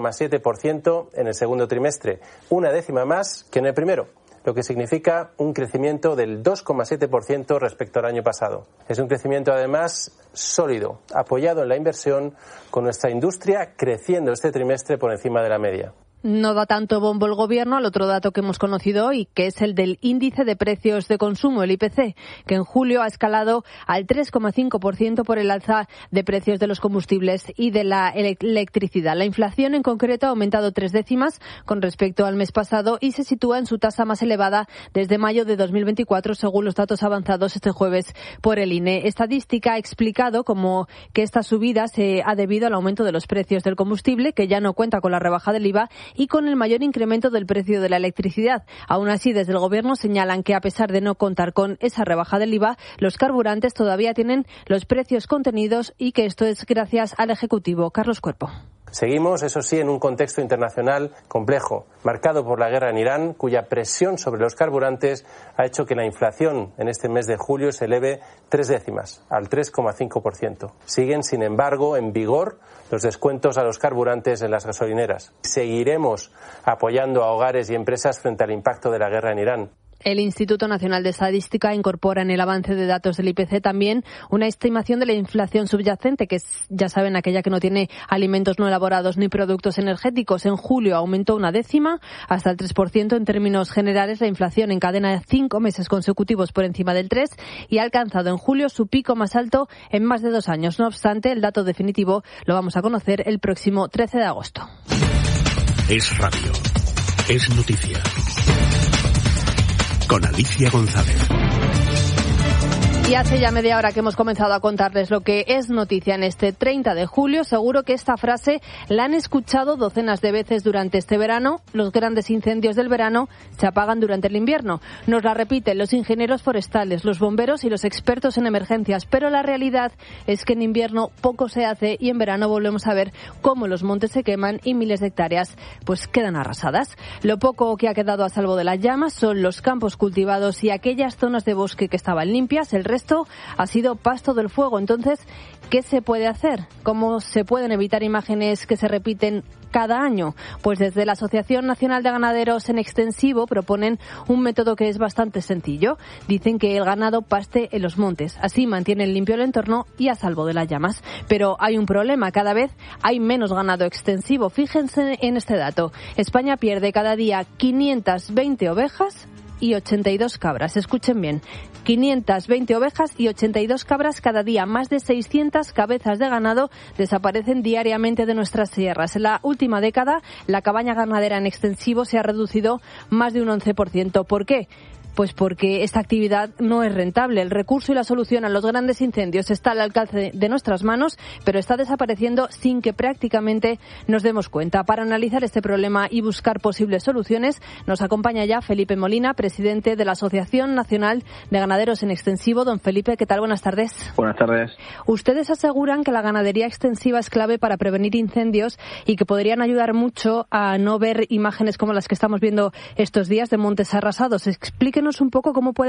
0,7% en el segundo trimestre, una décima más que en el primero, lo que significa un crecimiento del 2,7% respecto al año pasado. Es un crecimiento, además, sólido, apoyado en la inversión, con nuestra industria creciendo este trimestre por encima de la media. No da tanto bombo el Gobierno al otro dato que hemos conocido hoy, que es el del índice de precios de consumo, el IPC, que en julio ha escalado al 3,5% por el alza de precios de los combustibles y de la electricidad. La inflación en concreto ha aumentado 3 décimas con respecto al mes pasado y se sitúa en su tasa más elevada desde mayo de 2024, según los datos avanzados este jueves por el INE. Estadística ha explicado como que esta subida se ha debido al aumento de los precios del combustible, que ya no cuenta con la rebaja del IVA, y con el mayor incremento del precio de la electricidad. Aún así, desde el Gobierno señalan que, a pesar de no contar con esa rebaja del IVA, los carburantes todavía tienen los precios contenidos y que esto es gracias al Ejecutivo. Carlos Cuerpo. Seguimos, eso sí, en un contexto internacional complejo, marcado por la guerra en Irán, cuya presión sobre los carburantes ha hecho que la inflación en este mes de julio se eleve 3 décimas, al 3,5%. Siguen, sin embargo, en vigor los descuentos a los carburantes en las gasolineras. Seguiremos apoyando a hogares y empresas frente al impacto de la guerra en Irán. El Instituto Nacional de Estadística incorpora en el avance de datos del IPC también una estimación de la inflación subyacente, que es, ya saben, aquella que no tiene alimentos no elaborados ni productos energéticos. En julio aumentó 1 décima hasta el 3%. En términos generales, la inflación encadena 5 meses consecutivos por encima del 3% y ha alcanzado en julio su pico más alto en más de 2 años. No obstante, el dato definitivo lo vamos a conocer el próximo 13 de agosto. Es radio. Es noticia. Con Alicia González. Y hace ya media hora que hemos comenzado a contarles lo que es noticia en este 30 de julio. Seguro que esta frase la han escuchado docenas de veces durante este verano. Los grandes incendios del verano se apagan durante el invierno. Nos la repiten los ingenieros forestales, los bomberos y los expertos en emergencias. Pero la realidad es que en invierno poco se hace y en verano volvemos a ver cómo los montes se queman y miles de hectáreas pues quedan arrasadas. Lo poco que ha quedado a salvo de las llamas son los campos cultivados y aquellas zonas de bosque que estaban limpias. El resto resto ha sido pasto del fuego. Entonces, ¿qué se puede hacer? ¿Cómo se pueden evitar imágenes que se repiten cada año? Pues desde la Asociación Nacional de Ganaderos en Extensivo proponen un método que es bastante sencillo. Dicen que el ganado paste en los montes. Así mantienen limpio el entorno y a salvo de las llamas. Pero hay un problema. Cada vez hay menos ganado extensivo. Fíjense en este dato. España pierde cada día 520 ovejas y 82 cabras. Escuchen bien, 520 ovejas y 82 cabras cada día. Más de 600 cabezas de ganado desaparecen diariamente de nuestras sierras. En la última década, la cabaña ganadera en extensivo se ha reducido más de un 11%. ¿Por qué? Pues porque esta actividad no es rentable. El recurso y la solución a los grandes incendios está al alcance de nuestras manos, pero está desapareciendo sin que prácticamente nos demos cuenta. Para analizar este problema y buscar posibles soluciones, nos acompaña ya Felipe Molina, presidente de la Asociación Nacional de Ganaderos en Extensivo. Don Felipe, ¿qué tal? Buenas tardes. Buenas tardes. Ustedes aseguran que la ganadería extensiva es clave para prevenir incendios y que podrían ayudar mucho a no ver imágenes como las que estamos viendo estos días de montes arrasados. Explíquenos un poco cómo puede